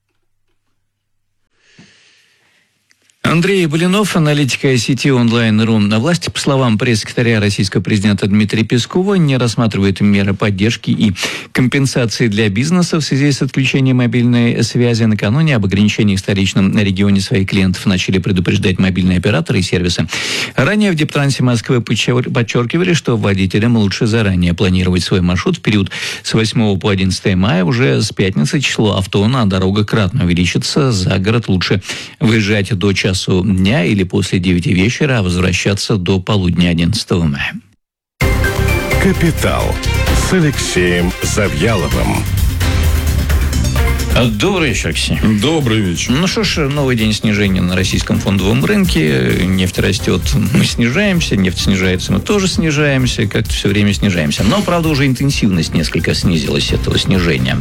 Андрей Блинов, аналитика сети онлайн.ру. Власти, по словам пресс-секретаря российского президента Дмитрия Пескова, не рассматривают меры поддержки и компенсации для бизнеса в связи с отключением мобильной связи. Накануне об ограничениях в столичном регионе своих клиентов начали предупреждать мобильные операторы и сервисы. Ранее в Дептрансе Москвы подчеркивали, что водителям лучше заранее планировать свой маршрут в период с 8 по 11 мая. Уже с пятницы число авто на дорогах кратно увеличится. За город лучше выезжать до часу дня или после 9 вечера, а возвращаться до полудня 11 мая. «Капитал» с Алексеем Завьяловым. Добрый вечер, Алексей. Добрый вечер. Ну что ж, новый день снижения на российском фондовом рынке. Нефть растет, мы снижаемся. Нефть снижается, мы тоже снижаемся. Как-то все время снижаемся. Но, правда, уже интенсивность несколько снизилась этого снижения.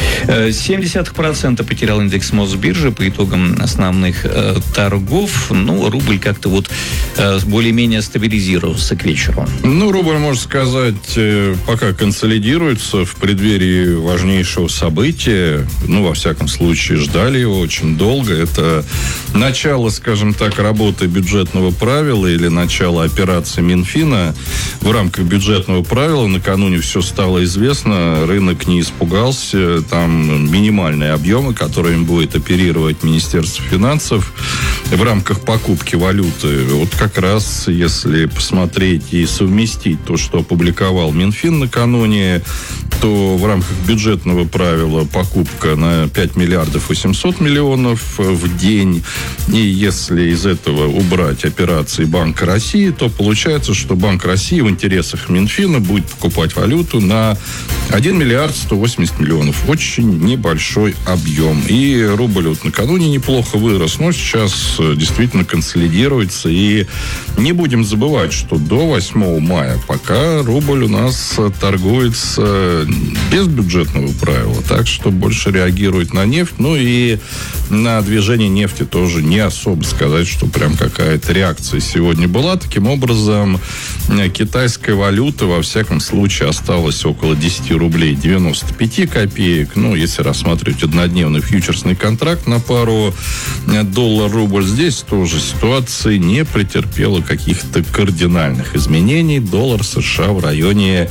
0,7% потерял индекс Мосбиржи по итогам основных торгов. Ну, рубль как-то вот более-менее стабилизировался к вечеру. Ну, рубль, можно сказать, пока консолидируется в преддверии важнейшего события. Ну, во всяком случае, ждали его очень долго. Это начало, скажем так, работы бюджетного правила или начало операции Минфина. В рамках бюджетного правила накануне все стало известно. Рынок не испугался. Там минимальные объемы, которыми будет оперировать Министерство финансов в рамках покупки валюты. Вот как раз, если посмотреть и совместить то, что опубликовал Минфин накануне, то в рамках бюджетного правила покупка на 5 миллиардов 800 миллионов в день. И если из этого убрать операции Банка России, то получается, что Банк России в интересах Минфина будет покупать валюту на 1 миллиард 180 миллионов. Очень небольшой объем. И рубль вот накануне неплохо вырос, но сейчас действительно консолидируется. И не будем забывать, что до 8 мая пока рубль у нас торгуется без бюджетного правила. Так что больше реагирует на нефть. Ну и на движение нефти тоже не особо сказать, что прям какая-то реакция сегодня была. Таким образом, китайская валюта, во всяком случае, осталась около 10 рублей 95 копеек. Ну, если рассматривать однодневный фьючерсный контракт на пару доллар-рубль, здесь тоже ситуация не претерпела каких-то кардинальных изменений. Доллар США в районе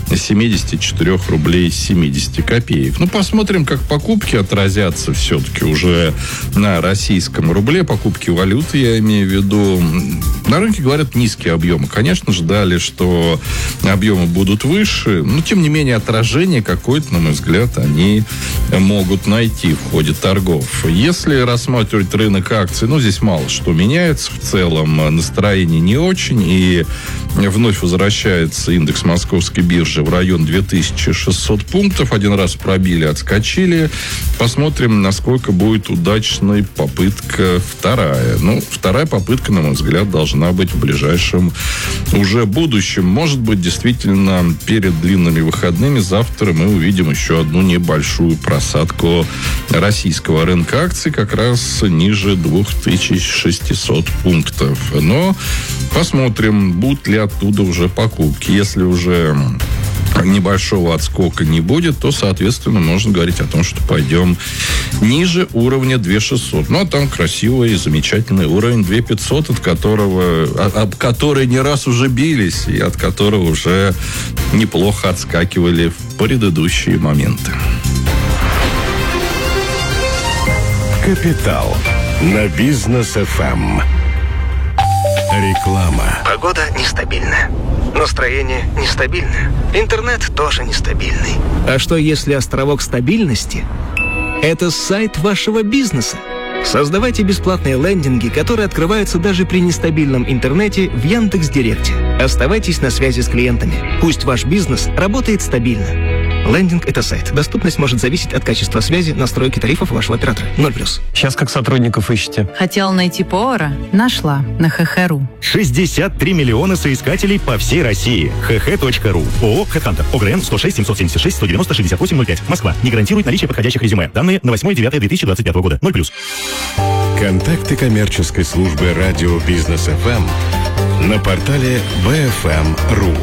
74 рублей 70 копеек. Ну, посмотрим, как покупки отразятся все-таки уже на российском рубле. Покупки валюты, я имею в виду. На рынке, говорят, низкие объемы. Конечно, ждали, что объемы будут выше, но, тем не менее, отражение какое-то, на мой взгляд, они могут найти в ходе торгов. Если рассматривать рынок акций, ну, здесь мало что меняется. В целом настроение не очень, и вновь возвращается индекс Московской биржи в район 2600 600 пунктов. Один раз пробили, отскочили. Посмотрим, насколько будет удачной попытка вторая. Вторая попытка, на мой взгляд, должна быть в ближайшем уже будущем. Может быть, действительно, перед длинными выходными завтра мы увидим еще одну небольшую просадку российского рынка акций, как раз ниже 2600 пунктов. Но посмотрим, будут ли оттуда уже покупки. Если уже небольшого отскока не будет, то, соответственно, можно говорить о том, что пойдем ниже уровня 2600. А там красивый и замечательный уровень 2500, об который не раз уже бились и от которого уже неплохо отскакивали в предыдущие моменты. Капитал на Бизнес ФМ. Реклама. Погода нестабильная. Настроение нестабильное. Интернет тоже нестабильный. А что, если островок стабильности – это сайт вашего бизнеса? Создавайте бесплатные лендинги, которые открываются даже при нестабильном интернете в Яндекс.Директе. Оставайтесь на связи с клиентами. Пусть ваш бизнес работает стабильно. Лендинг – это сайт. Доступность может зависеть от качества связи, настройки тарифов вашего оператора. 0+. Сейчас как сотрудников ищете? Хотела найти повара? Нашла. На ХХ.ру. 63 миллиона соискателей по всей России. hh.ru. ООО «Хэдхантер». ОГРН 106 776 190 68 05. Москва. Не гарантирует наличие подходящих резюме. Данные на 8-9-2025 года. 0+. Контакты коммерческой службы радио Бизнес ФМ на портале bfm.ru.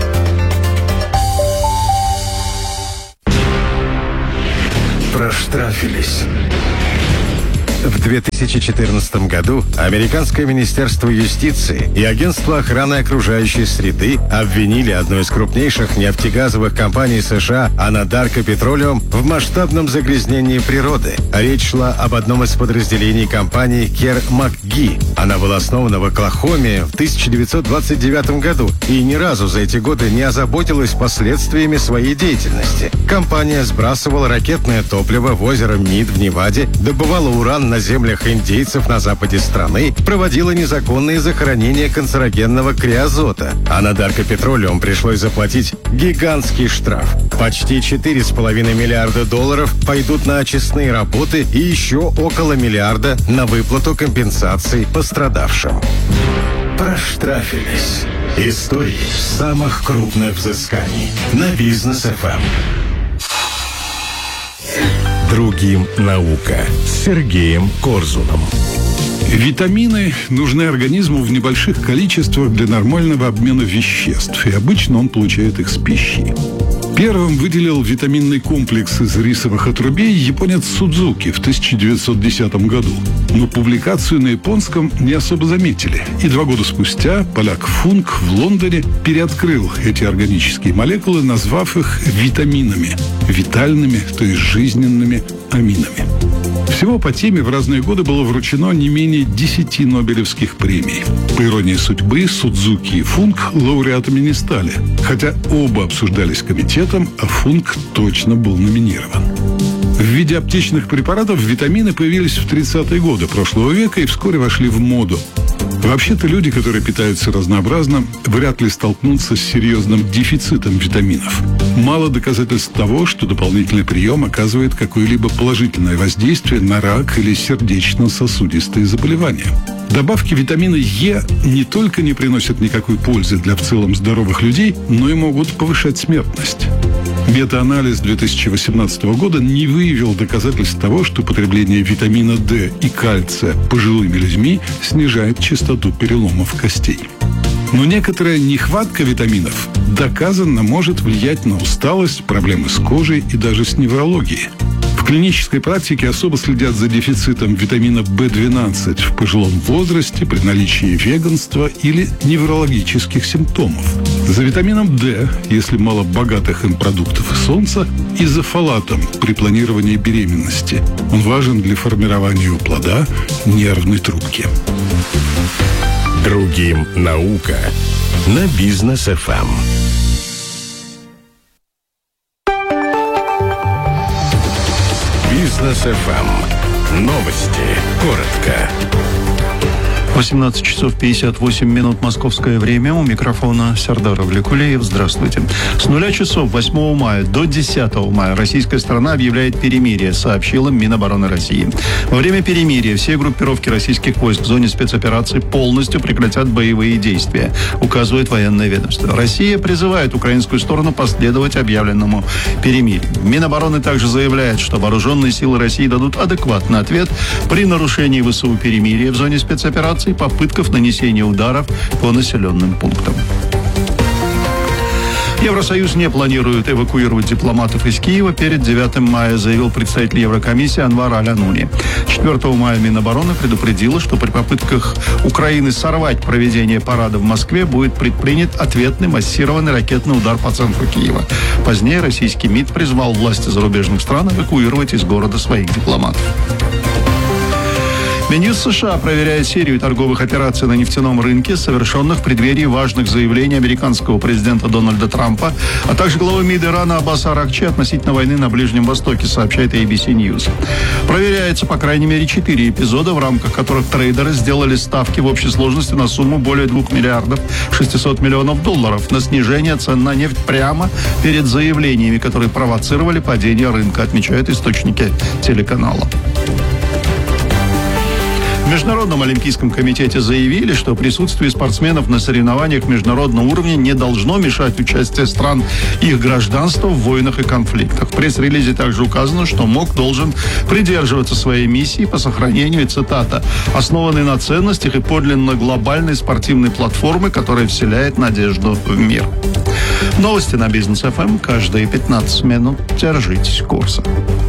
Проштрафились. В 2014 году Американское министерство юстиции и Агентство охраны окружающей среды обвинили одну из крупнейших нефтегазовых компаний США Anadarko Petroleum в масштабном загрязнении природы. Речь шла об одном из подразделений компании Кер МакГи. Она была основана в Оклахоме в 1929 году и ни разу за эти годы не озаботилась последствиями своей деятельности. Компания сбрасывала ракетное топливо в озеро Мид в Неваде, добывала уран на землях индейцев на западе страны, проводила незаконные захоронения канцерогенного криозота. Anadarko Petroleum пришлось заплатить гигантский штраф. Почти $4,5 миллиарда пойдут на очистные работы и еще около миллиарда на выплату компенсаций пострадавшим. Проштрафились. Истории самых крупных взысканий на Бизнес ФМ. Другим наука с Сергеем Корзуном. Витамины нужны организму в небольших количествах для нормального обмена веществ, и обычно он получает их с пищей. Первым выделил витаминный комплекс из рисовых отрубей японец Судзуки в 1910 году. Но публикацию на японском не особо заметили. И 2 года спустя поляк Функ в Лондоне переоткрыл эти органические молекулы, назвав их витаминами. Витальными, то есть жизненными аминами. Всего по теме в разные годы было вручено не менее 10 Нобелевских премий. По иронии судьбы, Судзуки и Функ лауреатами не стали. Хотя оба обсуждались комитетом, а Функ точно был номинирован. В виде аптечных препаратов витамины появились в 30-е годы прошлого века и вскоре вошли в моду. Вообще-то люди, которые питаются разнообразно, вряд ли столкнутся с серьезным дефицитом витаминов. Мало доказательств того, что дополнительный прием оказывает какое-либо положительное воздействие на рак или сердечно-сосудистые заболевания. Добавки витамина Е не только не приносят никакой пользы для в целом здоровых людей, но и могут повышать смертность. Мета-анализ 2018 года не выявил доказательств того, что потребление витамина D и кальция пожилыми людьми снижает частоту переломов костей. Но некоторая нехватка витаминов доказанно может влиять на усталость, проблемы с кожей и даже с неврологией. В клинической практике особо следят за дефицитом витамина В12 в пожилом возрасте при наличии веганства или неврологических симптомов. За витамином D, если мало богатых им продуктов и солнца, и за фолатом при планировании беременности. Он важен для формирования у плода нервной трубки. Другим наука на Бизнес ФМ. Бизнес ФМ. Новости. Коротко. 18 часов 58 минут московское время. У микрофона Сардар Авликулеев. Здравствуйте. С 0 часов 8 мая до 10 мая российская сторона объявляет перемирие, сообщила Минобороны России. Во время перемирия все группировки российских войск в зоне спецоперации полностью прекратят боевые действия, указывает военное ведомство. Россия призывает украинскую сторону последовать объявленному перемирию. Минобороны также заявляет, что вооруженные силы России дадут адекватный ответ при нарушении ВСУ перемирия в зоне спецоперации и попытках нанесения ударов по населенным пунктам. Евросоюз не планирует эвакуировать дипломатов из Киева перед 9 мая, заявил представитель Еврокомиссии Анвар Аль-Ануни. 4 мая Минобороны предупредила, что при попытках Украины сорвать проведение парада в Москве будет предпринят ответный массированный ракетный удар по центру Киева. Позднее российский МИД призвал власти зарубежных стран эвакуировать из города своих дипломатов. Минюст США проверяет серию торговых операций на нефтяном рынке, совершенных в преддверии важных заявлений американского президента Дональда Трампа, а также главы МИД Ирана Аббаса Аракчи относительно войны на Ближнем Востоке, сообщает ABC News. Проверяется, по крайней мере, 4 эпизода, в рамках которых трейдеры сделали ставки в общей сложности на сумму более 2 миллиардов 600 миллионов долларов на снижение цен на нефть прямо перед заявлениями, которые провоцировали падение рынка, отмечают источники телеканала. В Международном олимпийском комитете заявили, что присутствие спортсменов на соревнованиях международного уровня не должно мешать участию стран их гражданства в войнах и конфликтах. В пресс-релизе также указано, что МОК должен придерживаться своей миссии по сохранению, цитата, основанной на ценностях и подлинно глобальной спортивной платформы, которая вселяет надежду в мир. Новости на Бизнес ФМ каждые 15 минут. Держитесь курса.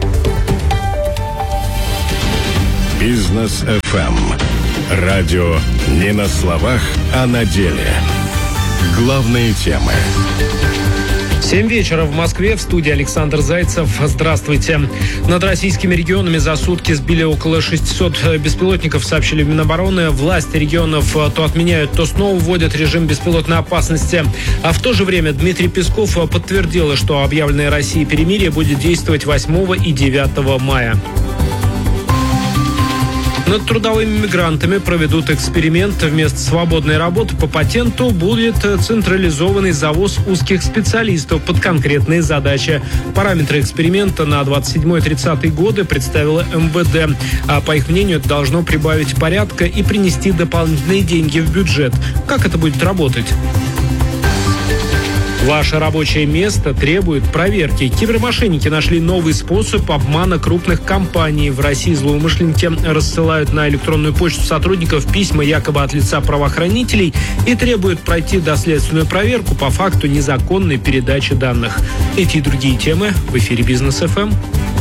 Бизнес ФМ. Радио не на словах, а на деле. Главные темы. 7 вечера в Москве, в студии Александр Зайцев. Здравствуйте. Над российскими регионами за сутки сбили около 600 беспилотников, сообщили в Минобороны. Власти регионов то отменяют, то снова вводят режим беспилотной опасности. А в то же время Дмитрий Песков подтвердил, что объявленное Россией перемирие будет действовать 8 и 9 мая. Над трудовыми мигрантами проведут эксперимент. Вместо свободной работы по патенту будет централизованный завоз узких специалистов под конкретные задачи. Параметры эксперимента на 27-30 годы представила МВД. А по их мнению, это должно прибавить порядка и принести дополнительные деньги в бюджет. Как это будет работать? Ваше рабочее место требует проверки. Кибермошенники нашли новый способ обмана крупных компаний. В России злоумышленники рассылают на электронную почту сотрудников письма якобы от лица правоохранителей и требуют пройти доследственную проверку по факту незаконной передачи данных. Эти и другие темы в эфире Бизнес ФМ.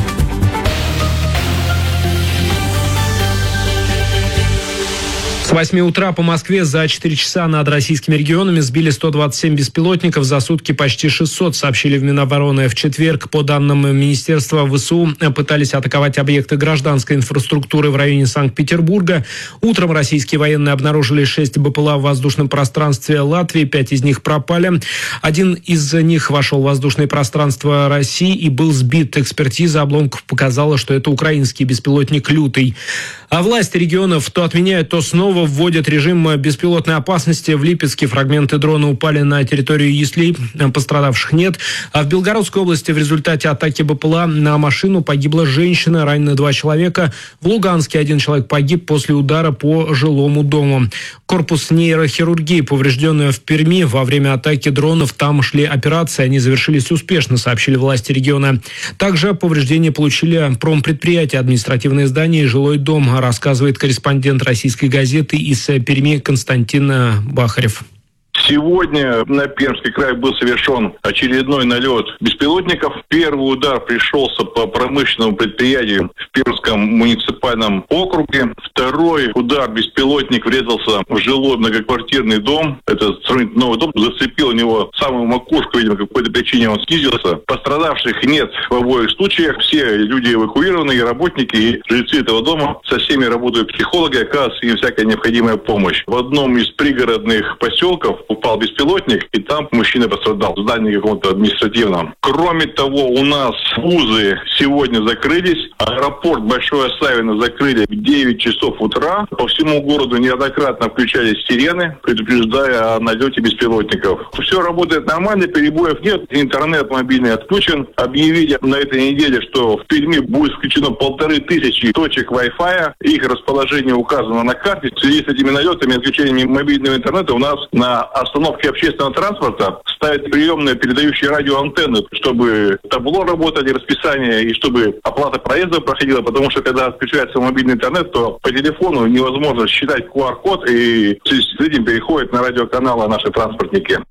С 8 утра по Москве за 4 часа над российскими регионами сбили 127 беспилотников, за сутки почти 600, сообщили в Минобороны. В четверг, по данным Министерства, ВСУ пытались атаковать объекты гражданской инфраструктуры в районе Санкт-Петербурга. Утром российские военные обнаружили 6 БПЛА в воздушном пространстве Латвии, 5 из них пропали. Один из них вошел в воздушное пространство России и был сбит. Экспертиза обломков показала, что это украинский беспилотник «Лютый». А власти регионов то отменяют, то снова вводят режим беспилотной опасности. В Липецке фрагменты дрона упали на территорию Яслей, пострадавших нет. А в Белгородской области в результате атаки БПЛА на машину погибла женщина, ранены 2 человека. В Луганске 1 человек погиб после удара по жилому дому. Корпус нейрохирургии, поврежденный в Перми во время атаки дронов, там шли операции, они завершились успешно, сообщили власти региона. Также повреждения получили промпредприятия, административные здания и жилой дом, рассказывает корреспондент российской газеты из Перми Константин Бахарев. Сегодня на Пермский край был совершен очередной налет беспилотников. Первый удар пришелся по промышленному предприятию в Пермском муниципальном округе. Второй удар беспилотник врезался в жилой многоквартирный дом. Это сравнительно новый дом. Зацепил у него самую макушку, видимо, по какой-то причине он снизился. Пострадавших нет в обоих случаях. Все люди эвакуированы, и работники, и жильцы этого дома. Со всеми работают психологи, оказывается им всякая необходимая помощь. В одном из пригородных поселков упал беспилотник, и там мужчина пострадал в здании каком-то административном. Кроме того, у нас вузы сегодня закрылись. Аэропорт Большое Савино закрыли в 9 часов утра. По всему городу неоднократно включались сирены, предупреждая о налете беспилотников. Все работает нормально, перебоев нет. Интернет мобильный отключен. Объявили на этой неделе, что в Перми будет включено 1500 точек Wi-Fi. Их расположение указано на карте. В связи с этими налетами и отключением мобильного интернета у нас на остановке общественного транспорта ставят приемные передающие радиоантенны, чтобы табло работали, расписание, и чтобы оплата проезда проходила, потому что когда отключается мобильный интернет, то по телефону невозможно считать QR-код, и с этим переходят на радиоканалы наши транспортники.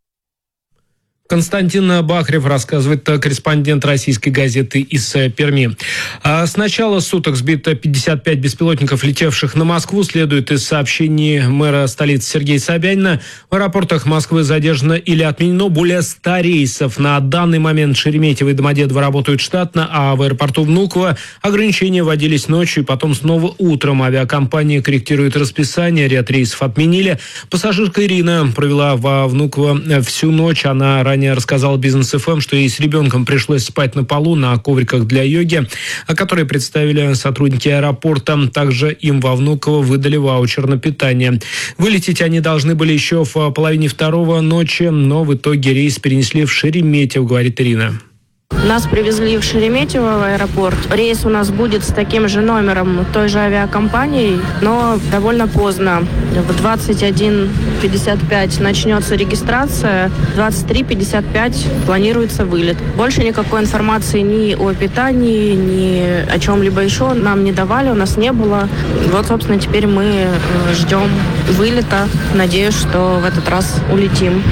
Константин Бахрев, рассказывает корреспондент российской газеты из Перми. С начала суток сбито 55 беспилотников, летевших на Москву, следует из сообщений мэра столицы Сергея Собянина. В аэропортах Москвы задержано или отменено более 100 рейсов. На данный момент Шереметьево и Домодедово работают штатно, а в аэропорту Внуково ограничения вводились ночью и потом снова утром. Авиакомпания корректирует расписание, ряд рейсов отменили. Пассажирка Ирина провела во Внуково всю ночь. Она ранее рассказал Бизнес ФМ, что ей с ребенком пришлось спать на полу на ковриках для йоги, которые представили сотрудники аэропорта. Также им во Внуково выдали ваучер на питание. Вылететь они должны были еще в половине второго ночи, но в итоге рейс перенесли в Шереметьево, говорит Ирина. Нас привезли в Шереметьево в аэропорт. Рейс у нас будет с таким же номером той же авиакомпании, но довольно поздно. В 21:55 начнется регистрация, в 23:55 планируется вылет. Больше никакой информации ни о питании, ни о чем-либо еще нам не давали, у нас не было. Вот, собственно, теперь мы ждем вылета. Надеюсь, что в этот раз улетим.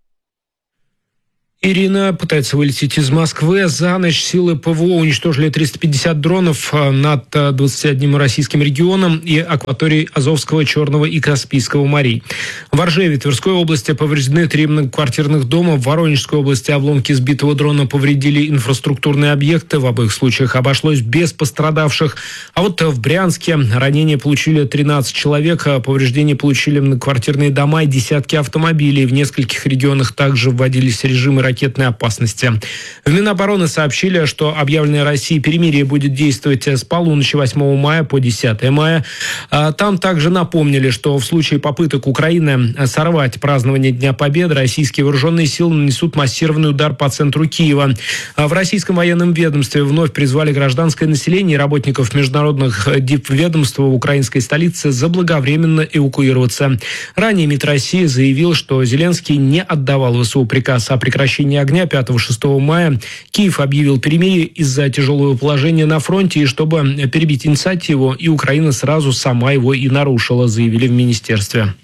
Ирина пытается вылететь из Москвы. За ночь силы ПВО уничтожили 350 дронов над 21 российским регионом и акваторией Азовского, Черного и Каспийского морей. В Оржеве Тверской области повреждены 3 многоквартирных дома. В Воронежской области обломки сбитого дрона повредили инфраструктурные объекты. В обоих случаях обошлось без пострадавших. А вот в Брянске ранения получили 13 человек. Повреждения получили многоквартирные дома и десятки автомобилей. В нескольких регионах также вводились режимы ракетной опасности. В Минобороны сообщили, что объявленное Россией перемирие будет действовать с полуночи 8 мая по 10 мая. Там также напомнили, что в случае попыток Украины сорвать празднование Дня Победы, российские вооруженные силы нанесут массированный удар по центру Киева. В российском военном ведомстве вновь призвали гражданское население и работников международных дипведомств в украинской столице заблаговременно эвакуироваться. Ранее МИД России заявил, что Зеленский не отдавал ВСУ приказ о прекращении огня 5-6 мая. Киев объявил перемирие из-за тяжелого положения на фронте, и чтобы перебить инициативу, и Украина сразу сама его и нарушила, заявили в министерстве.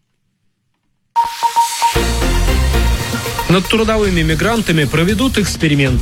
Над трудовыми мигрантами проведут эксперимент.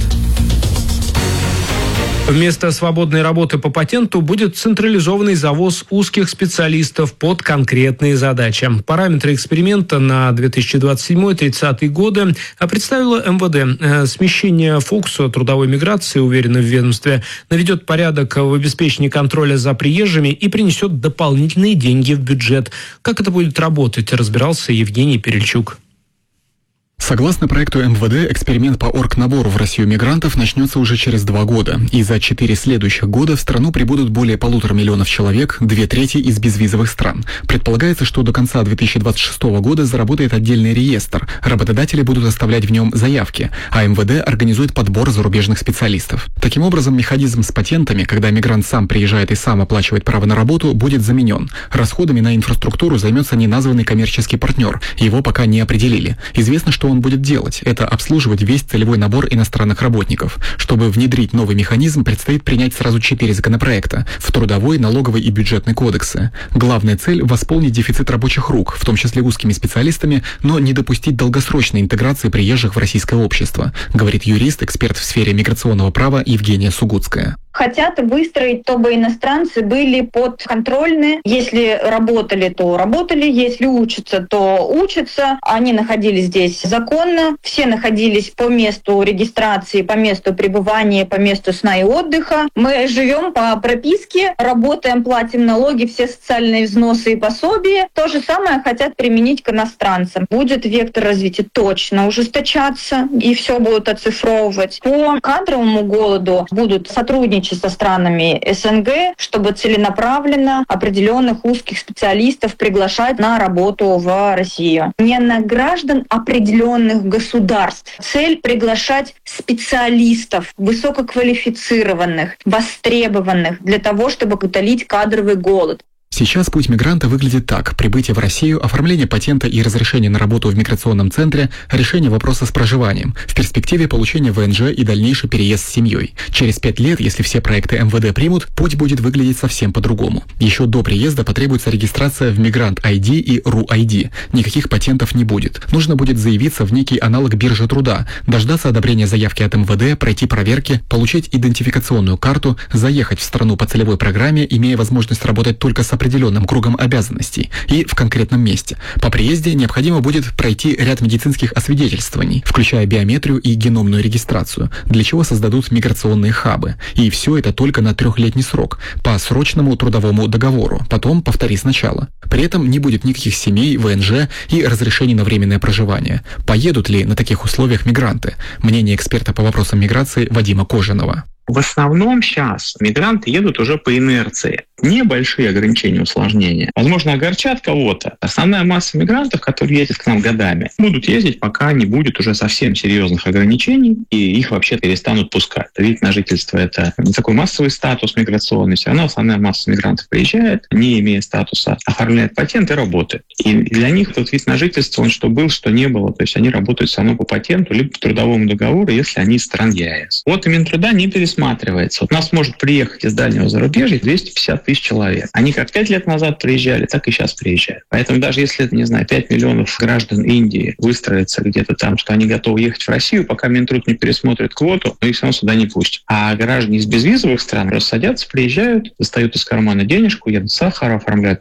Вместо свободной работы по патенту будет централизованный завоз узких специалистов под конкретные задачи. Параметры эксперимента на 2027-2030 годы представила МВД. Смещение фокуса трудовой миграции, уверены в ведомстве, наведет порядок в обеспечении контроля за приезжими и принесет дополнительные деньги в бюджет. Как это будет работать, разбирался Евгений Перельчук. Согласно проекту МВД, эксперимент по оргнабору в Россию мигрантов начнется уже через 2 года. И за 4 следующих года в страну прибудут более 1,5 миллиона человек, 2/3 из безвизовых стран. Предполагается, что до конца 2026 года заработает отдельный реестр. Работодатели будут оставлять в нем заявки, а МВД организует подбор зарубежных специалистов. Таким образом, механизм с патентами, когда мигрант сам приезжает и сам оплачивает право на работу, будет заменен. Расходами на инфраструктуру займется неназванный коммерческий партнер. Его пока не определили. Известно, что он будет делать, это обслуживать весь целевой набор иностранных работников. Чтобы внедрить новый механизм, предстоит принять сразу 4 законопроекта в трудовой, налоговый и бюджетный кодексы. Главная цель – восполнить дефицит рабочих рук, в том числе узкими специалистами, но не допустить долгосрочной интеграции приезжих в российское общество, говорит юрист, эксперт в сфере миграционного права Евгения Сугутская. Хотят выстроить, чтобы иностранцы были подконтрольны. Если работали, то работали. Если учатся, то учатся. Они находились здесь законно. Все находились по месту регистрации, по месту пребывания, по месту сна и отдыха. Мы живем по прописке, работаем, платим налоги, все социальные взносы и пособия. То же самое хотят применить к иностранцам. Будет вектор развития точно ужесточаться, и все будут оцифровывать. По кадровому голоду будут сотрудничать со странами СНГ, чтобы целенаправленно определенных узких специалистов приглашать на работу в Россию. Не на граждан определенных государств. Цель — приглашать специалистов, высококвалифицированных, востребованных, для того, чтобы утолить кадровый голод. Сейчас путь мигранта выглядит так: прибытие в Россию, оформление патента и разрешение на работу в миграционном центре, решение вопроса с проживанием, в перспективе получение ВНЖ и дальнейший переезд с семьей. Через 5 лет, если все проекты МВД примут, путь будет выглядеть совсем по-другому. Еще до приезда потребуется регистрация в Мигрант ID и РУ-ID. Никаких патентов не будет. Нужно будет заявиться в некий аналог биржи труда, дождаться одобрения заявки от МВД, пройти проверки, получить идентификационную карту, заехать в страну по целевой программе, имея возможность работать только с определенным кругом обязанностей и в конкретном месте. По приезде необходимо будет пройти ряд медицинских освидетельствований, включая биометрию и геномную регистрацию, для чего создадут миграционные хабы. И все это только на 3-летний срок, по срочному трудовому договору, потом повтори сначала. При этом не будет никаких семей, ВНЖ и разрешений на временное проживание. Поедут ли на таких условиях мигранты? Мнение эксперта по вопросам миграции Вадима Кожаного. В основном сейчас мигранты едут уже по инерции. Небольшие ограничения, усложнения. Возможно, огорчат кого-то. Основная масса мигрантов, которые ездят к нам годами, будут ездить, пока не будет уже совсем серьезных ограничений, и их вообще перестанут пускать. Вид на жительство — это не такой массовый статус миграционный. Все равно основная масса мигрантов приезжает, не имея статуса, оформляет патент и работает. И для них этот вид на жительство, он что был, что не было. То есть они работают со мной по патенту, либо по трудовому договору, если они из стран ЕАЭС. Вот и Минтруда не пересматривается. Вот у нас может приехать из дальнего зарубежья 250 тысяч человек. Они как 5 лет назад приезжали, так и сейчас приезжают. Поэтому даже если, 5 миллионов граждан Индии выстроятся где-то там, что они готовы ехать в Россию, пока Минтруд не пересмотрит квоту, их все равно сюда не пустят. А граждане из безвизовых стран просто садятся, приезжают, достают из кармана денежку, едут в Сахару, оформляют